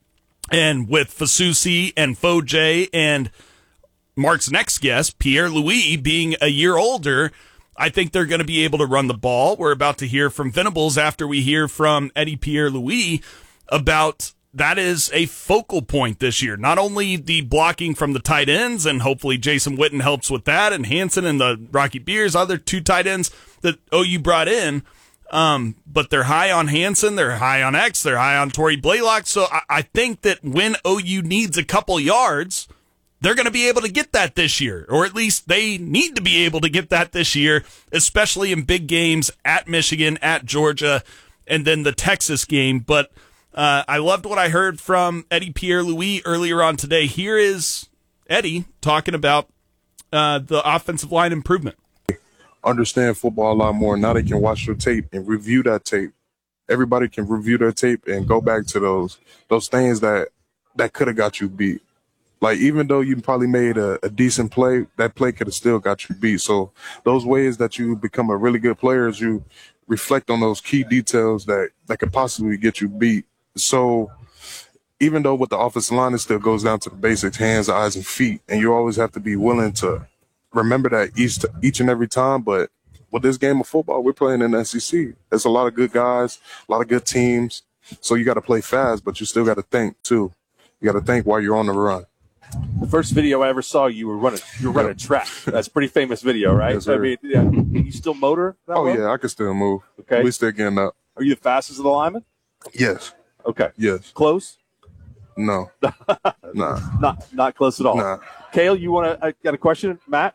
Speaker 11: And with Fasusi and Foje and Mark's next guest, Pierre-Louis, being a year older, I think they're going to be able to run the ball. We're about to hear from Venables after we hear from Eddie Pierre-Louis about that is a focal point this year. Not only the blocking from the tight ends, and hopefully Jason Witten helps with that, and Hansen and the Rocky Beers, other two tight ends that O U brought in, um, but they're high on Hansen, they're high on X, they're high on Torrey Blaylock. So I, I think that when O U needs a couple yards, they're going to be able to get that this year, or at least they need to be able to get that this year, especially in big games at Michigan, at Georgia, and then the Texas game. But Uh, I loved what I heard from Eddie Pierre-Louis earlier on today. Here is Eddie talking about uh, the offensive line improvement.
Speaker 1: Understand football a lot more. Now they can watch their tape and review that tape. Everybody can review their tape and go back to those those things that, that could have got you beat. Like, even though you probably made a, a decent play, that play could have still got you beat. So those ways that you become a really good player is you reflect on those key details that, that could possibly get you beat. So even though with the offensive line, it still goes down to the basics, hands, eyes, and feet. And you always have to be willing to remember that each each and every time. But with this game of football, we're playing in the S E C. There's a lot of good guys, a lot of good teams. So you got to play fast, but you still got to think, too. You got to think while you're on the run.
Speaker 12: The first video I ever saw, you were running you were running track. That's a pretty famous video, right?
Speaker 1: Yes,
Speaker 12: I mean, yeah. Can you still motor that
Speaker 1: Oh,
Speaker 12: well?
Speaker 1: yeah, I can still move.
Speaker 12: Okay.
Speaker 1: We still getting up.
Speaker 12: Are you the fastest of the linemen?
Speaker 1: Yes.
Speaker 12: Okay.
Speaker 1: Yes.
Speaker 12: Close?
Speaker 1: No. Nah.
Speaker 12: Not not close at all.
Speaker 1: Nah.
Speaker 12: Kale, you want to? I got a question, Matt.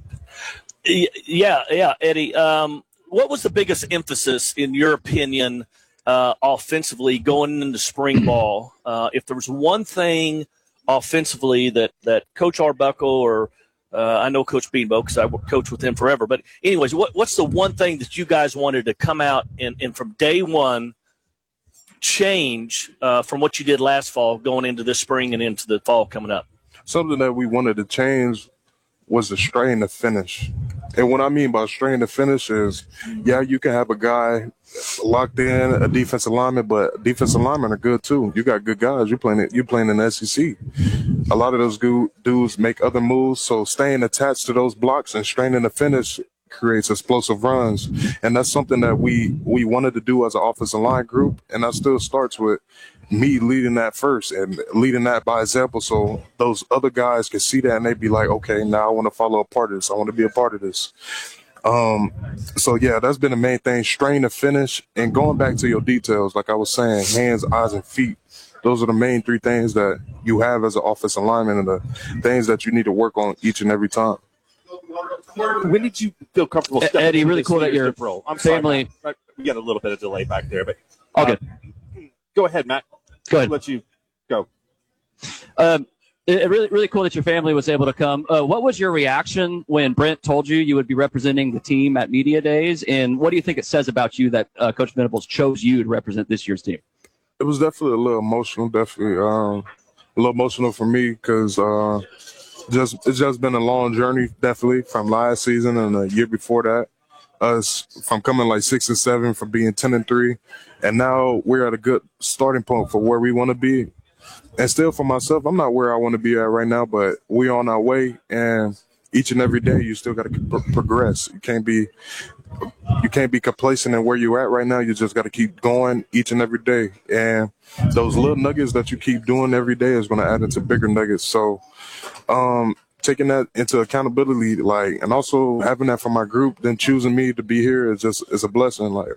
Speaker 8: Yeah, yeah, Eddie. Um, what was the biggest emphasis, in your opinion, uh, offensively going into spring ball? Uh, if there was one thing offensively that, that Coach Arbuckle or uh, I know Coach Beanbo because I coached with him forever. But anyways, what, what's the one thing that you guys wanted to come out and, and from day one change uh, from what you did last fall going into this spring and into the fall coming up?
Speaker 1: Something that we wanted to change was the strain to finish. And what I mean by strain to finish is, yeah, you can have a guy locked in, a defensive lineman, but defensive linemen are good too. You got good guys. You're playing it. You're playing in the S E C. A lot of those good dudes make other moves, so staying attached to those blocks and straining the finish creates explosive runs. And that's something that we we wanted to do as an offensive line group, and that still starts with me leading that first and leading that by example, so those other guys can see that and they be like, okay, now I want to follow a part of this. I want to be a part of this. Um, so yeah, that's been the main thing, strain to finish. And going back to your details, like I was saying, hands, eyes, and feet, those are the main three things that you have as an offensive lineman and the things that you need to work on each and every time.
Speaker 12: When did you feel comfortable stepping
Speaker 14: Eddie,
Speaker 12: into
Speaker 14: really
Speaker 12: this
Speaker 14: cool that your
Speaker 12: leadership role? I'm
Speaker 14: family-
Speaker 12: sorry, Matt. We got a little bit of delay back there, but
Speaker 14: All good.
Speaker 12: uh, go ahead, Matt.
Speaker 14: Go ahead.
Speaker 12: I'll let you go.
Speaker 14: Um, it, it really, really cool that your family was able to come. Uh, what was your reaction when Brent told you you would be representing the team at Media Days? And what do you think it says about you that uh, Coach Venables chose you to represent this year's team?
Speaker 1: It was definitely a little emotional, definitely um, a little emotional for me because uh, just it's just been a long journey, definitely, from last season and the year before that. Us from coming like six and seven, from being ten and three, and now we're at a good starting point for where we want to be. And still, for myself, I'm not where I want to be at right now, but we're on our way. And each and every day, you still got to pro- progress. You can't be you can't be complacent in where you're at right now. You just got to keep going each and every day. And those little nuggets that you keep doing every day is going to add into bigger nuggets. So, um. taking that into accountability, like, and also having that for my group, then choosing me to be here is just is a blessing. Like,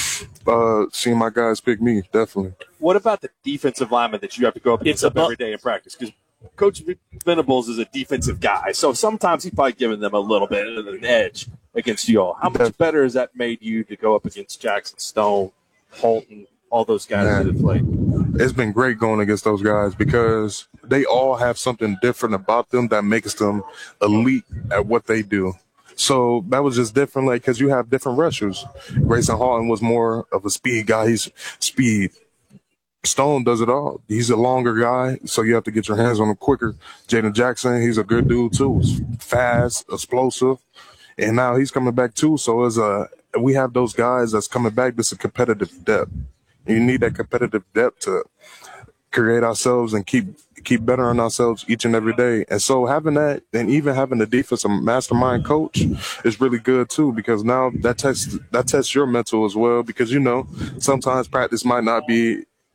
Speaker 1: uh, seeing my guys pick me, definitely.
Speaker 12: What about the defensive lineman that you have to go up against up every day in practice? Because Coach Venables is a defensive guy, so sometimes he's probably giving them a little bit of an edge against you all. How much better has that made you to go up against Jackson Stone, Holton, all those guys
Speaker 1: Man,
Speaker 12: that have played?
Speaker 1: It's been great going against those guys because they all have something different about them that makes them elite at what they do. So that was just different, like, because you have different rushers. Grayson Holton was more of a speed guy. He's speed. Stone does it all. He's a longer guy, so you have to get your hands on him quicker. Jaden Jackson, he's a good dude too. He's fast, explosive, and now he's coming back too. So as a we have those guys that's coming back. This is a competitive depth. You need that competitive depth to create ourselves and keep keep bettering ourselves each and every day. And so having that, and even having the defensive mastermind coach is really good too, because now that tests that tests your mental as well. Because you know sometimes practice might not be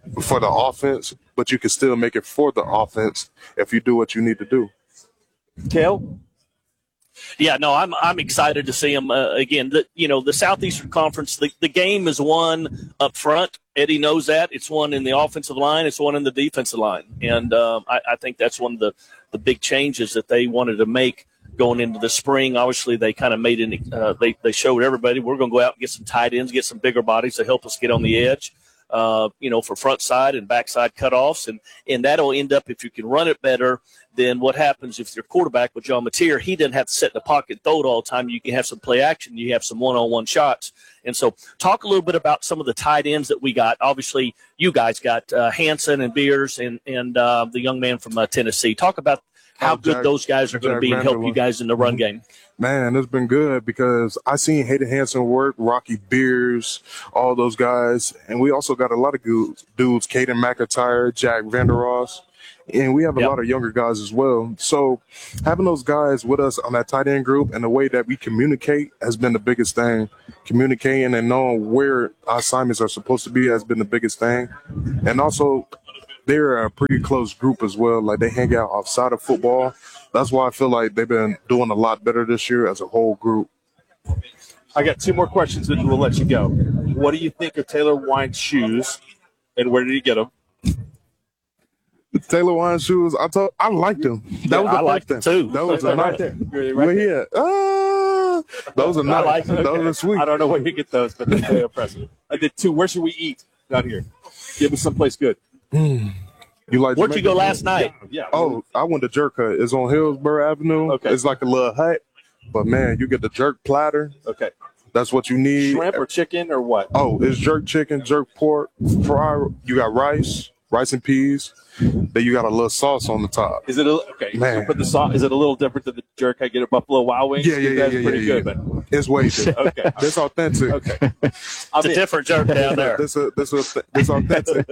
Speaker 1: for the offense, but you can still make it for the offense if you do what you need to do.
Speaker 12: Kale?
Speaker 8: Yeah, no, I'm I'm excited to see them uh, again. The, you know, the Southeastern Conference, the, the game is won up front. Eddie knows that. It's won in the offensive line. It's won in the defensive line. And um, I, I think that's one of the, the big changes that they wanted to make going into the spring. Obviously, they kind of made it uh, – they, they showed everybody we're going to go out and get some tight ends, get some bigger bodies to help us get on the edge. Uh, you know, for front side and backside cutoffs. And, and that'll end up, if you can run it better, then what happens if your quarterback with John Mateer, he doesn't have to sit in the pocket and throw it all the time. You can have some play action. You have some one-on-one shots. And so talk a little bit about some of the tight ends that we got. Obviously, you guys got uh, Hanson and Beers and, and uh, the young man from uh, Tennessee. Talk about how
Speaker 1: oh,
Speaker 8: good
Speaker 1: Jack,
Speaker 8: those guys are going to be and help you guys in the run game.
Speaker 1: Man, it's been good because I seen Hayden Hanson work, Rocky Beers, all those guys. And we also got a lot of good dudes, Caden McIntyre, Jack Vandeross. And we have a yep. lot of younger guys as well. So having those guys with us on that tight end group and the way that we communicate has been the biggest thing. Communicating and knowing where our assignments are supposed to be has been the biggest thing. And also, they're a pretty close group as well. Like, they hang out outside of football. That's why I feel like they've been doing a lot better this year as a whole group.
Speaker 12: I got two more questions, and we'll let you go. What do you think of Taylor Wine's shoes, and where did he get them?
Speaker 1: Taylor Wine shoes, I told, I liked them. That
Speaker 8: yeah,
Speaker 1: was the
Speaker 8: I liked them too.
Speaker 1: That was
Speaker 12: right,
Speaker 1: a
Speaker 12: right
Speaker 1: nice.
Speaker 12: there. Right
Speaker 1: Where he
Speaker 12: there.
Speaker 1: at? Ah, those are nice.
Speaker 12: I like them.
Speaker 1: Those
Speaker 12: Okay.
Speaker 1: are sweet.
Speaker 12: I don't know where you get those, but they're very impressive. I did two. Where should we eat down here? Give us someplace good.
Speaker 1: Mm. You like?
Speaker 8: Where'd you go last night?
Speaker 12: Yeah. yeah.
Speaker 1: Oh, I went to Jerk Hut. It's on Hillsborough Avenue.
Speaker 12: Okay.
Speaker 1: It's like a little hut, but man, you get the jerk platter.
Speaker 12: Okay.
Speaker 1: That's what you need.
Speaker 12: Shrimp or chicken or what?
Speaker 1: Oh, it's jerk chicken, jerk pork, fry. You got rice, rice and peas. Then you got a little sauce on the top.
Speaker 12: Is it a, okay?
Speaker 1: Man.
Speaker 12: So put the sauce. Is it a little different than the jerk I get at Buffalo Wild Wings?
Speaker 1: Yeah, yeah, yeah,
Speaker 12: That's
Speaker 1: yeah,
Speaker 12: pretty
Speaker 1: yeah,
Speaker 12: good,
Speaker 1: yeah.
Speaker 12: but
Speaker 1: It's way different.
Speaker 12: okay,
Speaker 1: It's authentic.
Speaker 12: okay.
Speaker 8: It's a different jerk down there.
Speaker 1: This is this is this authentic.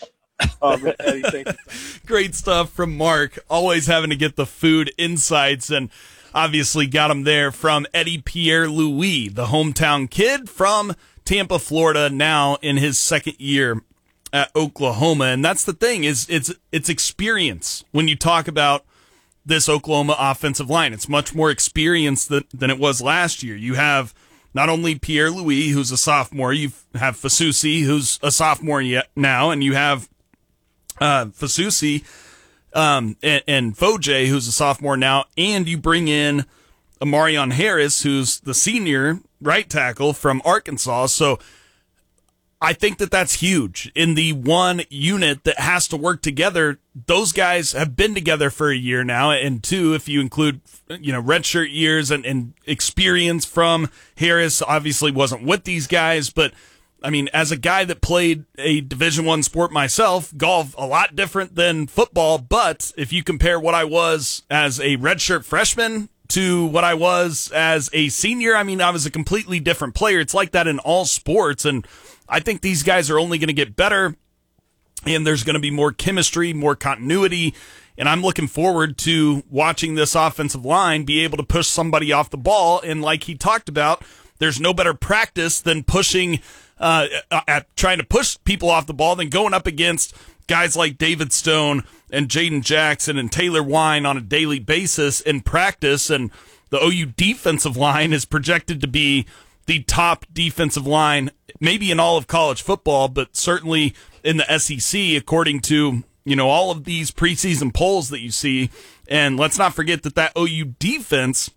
Speaker 12: Um, Eddie, thank you.
Speaker 11: Great stuff from Mark. Always having to get the food insights, and obviously got him there from Eddie Pierre-Louis, the hometown kid from Tampa, Florida, now in his second year at Oklahoma. And that's the thing, is it's it's experience. When you talk about this Oklahoma offensive line, it's much more experience than, than it was last year. You have not only Pierre-Louis, who's a sophomore, you have Fasusi, who's a sophomore yet now, and you have uh, Fasusi um, and, and Foje, who's a sophomore now, and you bring in Amarion Harris, who's the senior right tackle from Arkansas. So I think that that's huge. In the one unit that has to work together, those guys have been together for a year now, and two, if you include, you know, redshirt years and, and experience from Harris, obviously wasn't with these guys, but I mean, as a guy that played a Division One sport myself, golf, a lot different than football, but if you compare what I was as a redshirt freshman to what I was as a senior, I mean, I was a completely different player. It's like that in all sports, and I think these guys are only going to get better, and there's going to be more chemistry, more continuity, and I'm looking forward to watching this offensive line be able to push somebody off the ball, and like he talked about, there's no better practice than pushing, uh, at trying to push people off the ball than going up against guys like David Stone and Jaden Jackson and Taylor Wine on a daily basis in practice, and the O U defensive line is projected to be the top defensive line, maybe in all of college football, but certainly in the S E C, according to, you know, all of these preseason polls that you see. And let's not forget that that O U defense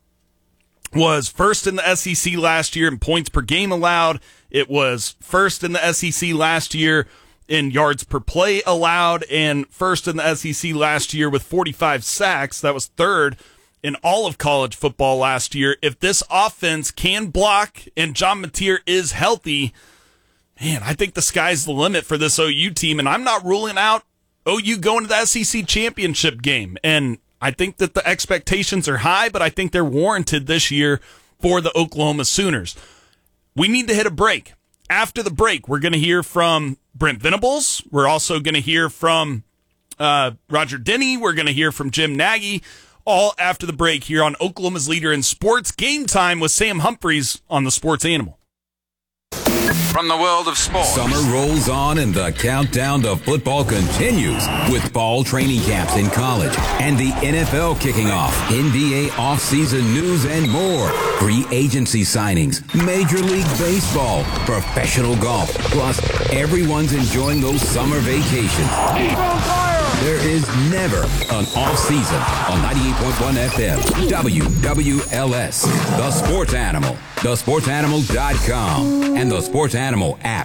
Speaker 11: was first in the S E C last year in points per game allowed. It was first in the S E C last year in yards per play allowed, and first in the S E C last year with forty-five sacks. That was third in all of college football last year. If this offense can block and John Mateer is healthy, man, I think the sky's the limit for this O U team, and I'm not ruling out O U going to the S E C championship game. And I think that the expectations are high, but I think they're warranted this year for the Oklahoma Sooners. We need to hit a break. After the break, we're going to hear from Brent Venables. We're also going to hear from uh, Roger Denny. We're going to hear from Jim Nagy. All after the break here on Oklahoma's Leader in Sports, Game Time with Sam Humphreys on the Sports Animal.
Speaker 3: From the world of sports. Summer rolls on and the countdown to football continues with fall training camps in college and the N F L kicking off, N B A offseason news and more, free agency signings, Major League Baseball, professional golf, plus everyone's enjoying those summer vacations. There is never an off season on ninety-eight point one F M, W W L S, The Sports Animal, the sports animal dot com, and the Sports Animal app.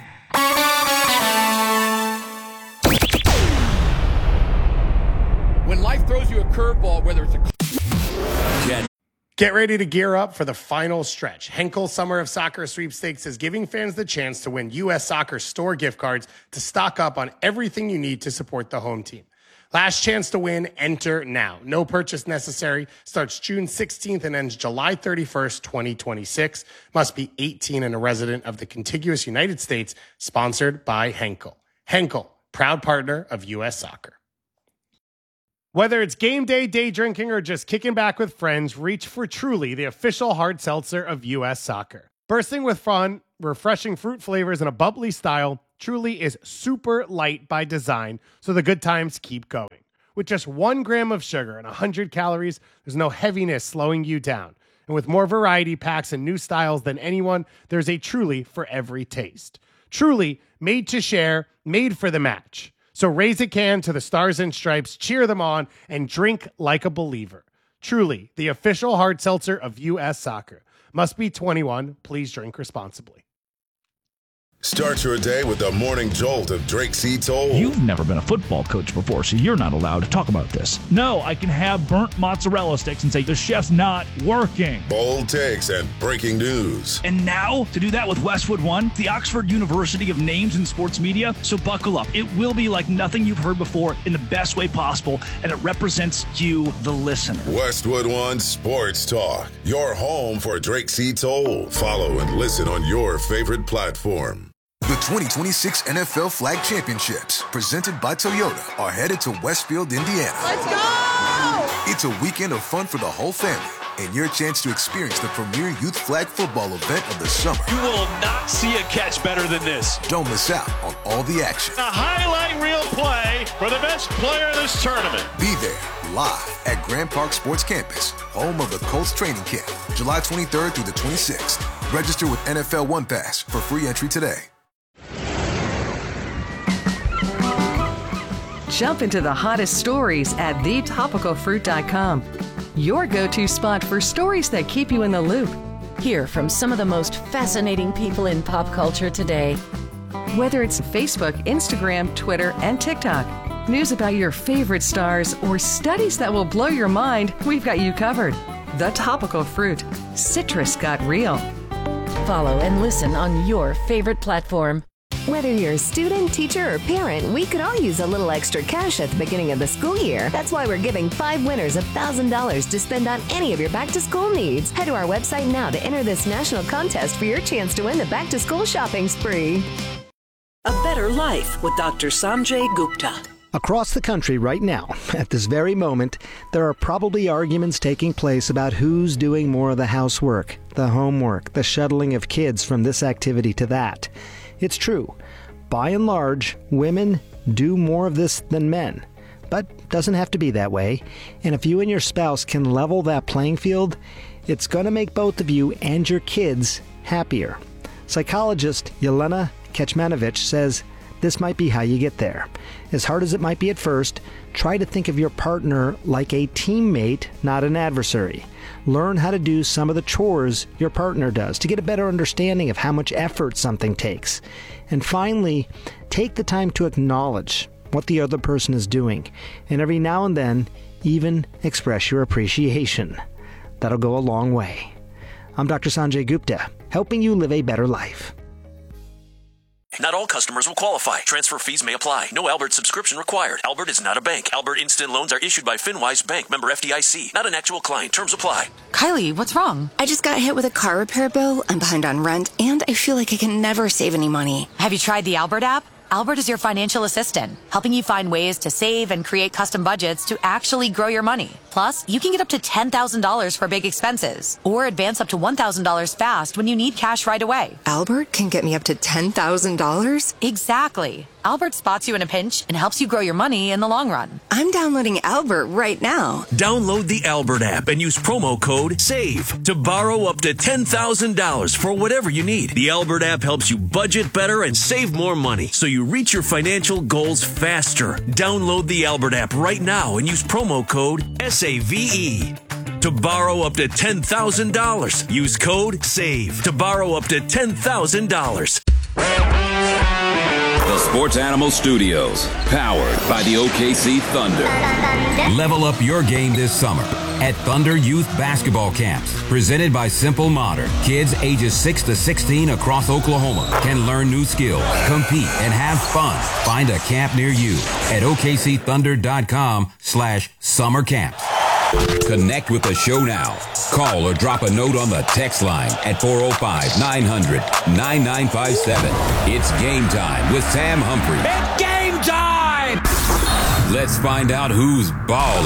Speaker 4: When life throws you a curveball, whether it's a...
Speaker 15: Get ready to gear up for the final stretch. Henkel Summer of Soccer Sweepstakes is giving fans the chance to win U S Soccer store gift cards to stock up on everything you need to support the home team. Last chance to win, enter now. No purchase necessary. Starts June sixteenth and ends July thirty-first, twenty twenty-six. Must be eighteen and a resident of the contiguous United States. Sponsored by Henkel. Henkel, proud partner of U S Soccer. Whether it's game day, day drinking, or just kicking back with friends, reach for Truly, the official hard seltzer of U S Soccer. Bursting with fun, refreshing fruit flavors, and a bubbly style, Truly is super light by design, so the good times keep going. With just one gram of sugar and one hundred calories, there's no heaviness slowing you down. And with more variety packs and new styles than anyone, there's a Truly for every taste. Truly, made to share, made for the match. So raise a can to the Stars and Stripes, cheer them on, and drink like a believer. Truly, the official hard seltzer of U S Soccer. Must be twenty-one. Please drink responsibly.
Speaker 16: Start your day with the morning jolt of Drake C. Toll.
Speaker 17: You've never been a football coach before, so you're not allowed to talk about this. No, I can have burnt mozzarella sticks and say the chef's not working.
Speaker 16: Bold takes and breaking news.
Speaker 17: And now, to do that with Westwood One, the Oxford University of Names in Sports Media. So buckle up. It will be like nothing you've heard before in the best way possible, and it represents you, the listener.
Speaker 16: Westwood One Sports Talk, your home for Drake C. Toll. Follow and listen on your favorite platform.
Speaker 18: The twenty twenty-six N F L Flag Championships, presented by Toyota, are headed to Westfield, Indiana.
Speaker 10: Let's go!
Speaker 18: It's a weekend of fun for the whole family and your chance to experience the premier youth flag football event of the summer.
Speaker 10: You will not see a catch better than this.
Speaker 18: Don't miss out on all the action.
Speaker 10: A highlight reel play for the best player in this tournament.
Speaker 18: Be there live at Grand Park Sports Campus, home of the Colts training camp, July twenty-third through the twenty-sixth. Register with N F L One Pass for free entry today.
Speaker 23: Jump into the hottest stories at the topical fruit dot com. Your go-to spot for stories that keep you in the loop. Hear from some of the most fascinating people in pop culture today. Whether it's Facebook, Instagram, Twitter, and TikTok, news about your favorite stars, or studies that will blow your mind, we've got you covered. The Topical Fruit. Citrus got real. Follow and listen on your favorite platform.
Speaker 19: Whether you're a student, teacher, or parent, we could all use a little extra cash at the beginning of the school year. That's why we're giving five winners one thousand dollars to spend on any of your back-to-school needs. Head to our website now to enter this national contest for your chance to win the back-to-school shopping spree.
Speaker 26: A better life with Doctor Sanjay Gupta.
Speaker 27: Across the country right now, at this very moment, there are probably arguments taking place about who's doing more of the housework, the homework, the shuttling of kids from this activity to that. It's true. By and large, women do more of this than men. But doesn't have to be that way. And if you and your spouse can level that playing field, it's going to make both of you and your kids happier. Psychologist Yelena Kecmanovic says this might be how you get there. As hard as it might be at first, try to think of your partner like a teammate, not an adversary. Learn how to do some of the chores your partner does to get a better understanding of how much effort something takes. And finally, take the time to acknowledge what the other person is doing, and every now and then, even express your appreciation. That'll go a long way. I'm Doctor Sanjay Gupta, helping you live a better life.
Speaker 20: Not all customers will qualify. Transfer fees may apply. No Albert subscription required. Albert is not a bank. Albert Instant Loans are issued by FinWise Bank, member F D I C. Not an actual client. Terms apply.
Speaker 21: Kylie, what's wrong? I just got hit with a car repair bill. I'm behind on rent, and I feel like I can never save any money.
Speaker 22: Have you tried the Albert app? Albert is your financial assistant, helping you find ways to save and create custom budgets to actually grow your money. Plus, Plus, you can get up to ten thousand dollars for big expenses or advance up to one thousand dollars fast when you need cash right away.
Speaker 21: Albert can get me up to ten thousand dollars?
Speaker 22: Exactly. Albert spots you in a pinch and helps you grow your money in the long run.
Speaker 21: I'm downloading Albert right now.
Speaker 2: Download the Albert app and use promo code SAVE to borrow up to ten thousand dollars for whatever you need. The Albert app helps you budget better and save more money so you reach your financial goals faster. Download the Albert app right now and use promo code S A V E. To borrow up to ten thousand dollars, use code SAVE to borrow up to ten thousand dollars.
Speaker 3: The Sports Animal Studios, powered by the O K C Thunder. Level up your game this summer at Thunder Youth Basketball Camps, presented by Simple Modern. Kids ages six to sixteen across Oklahoma can learn new skills, compete, and have fun. Find a camp near you at O K C thunder dot com slash summer camps. Connect with the show now. Call or drop a note on the text line at four oh five, nine hundred, nine nine five seven. It's game time with Sam Humphrey.
Speaker 5: It's game time!
Speaker 3: Let's find out who's balling.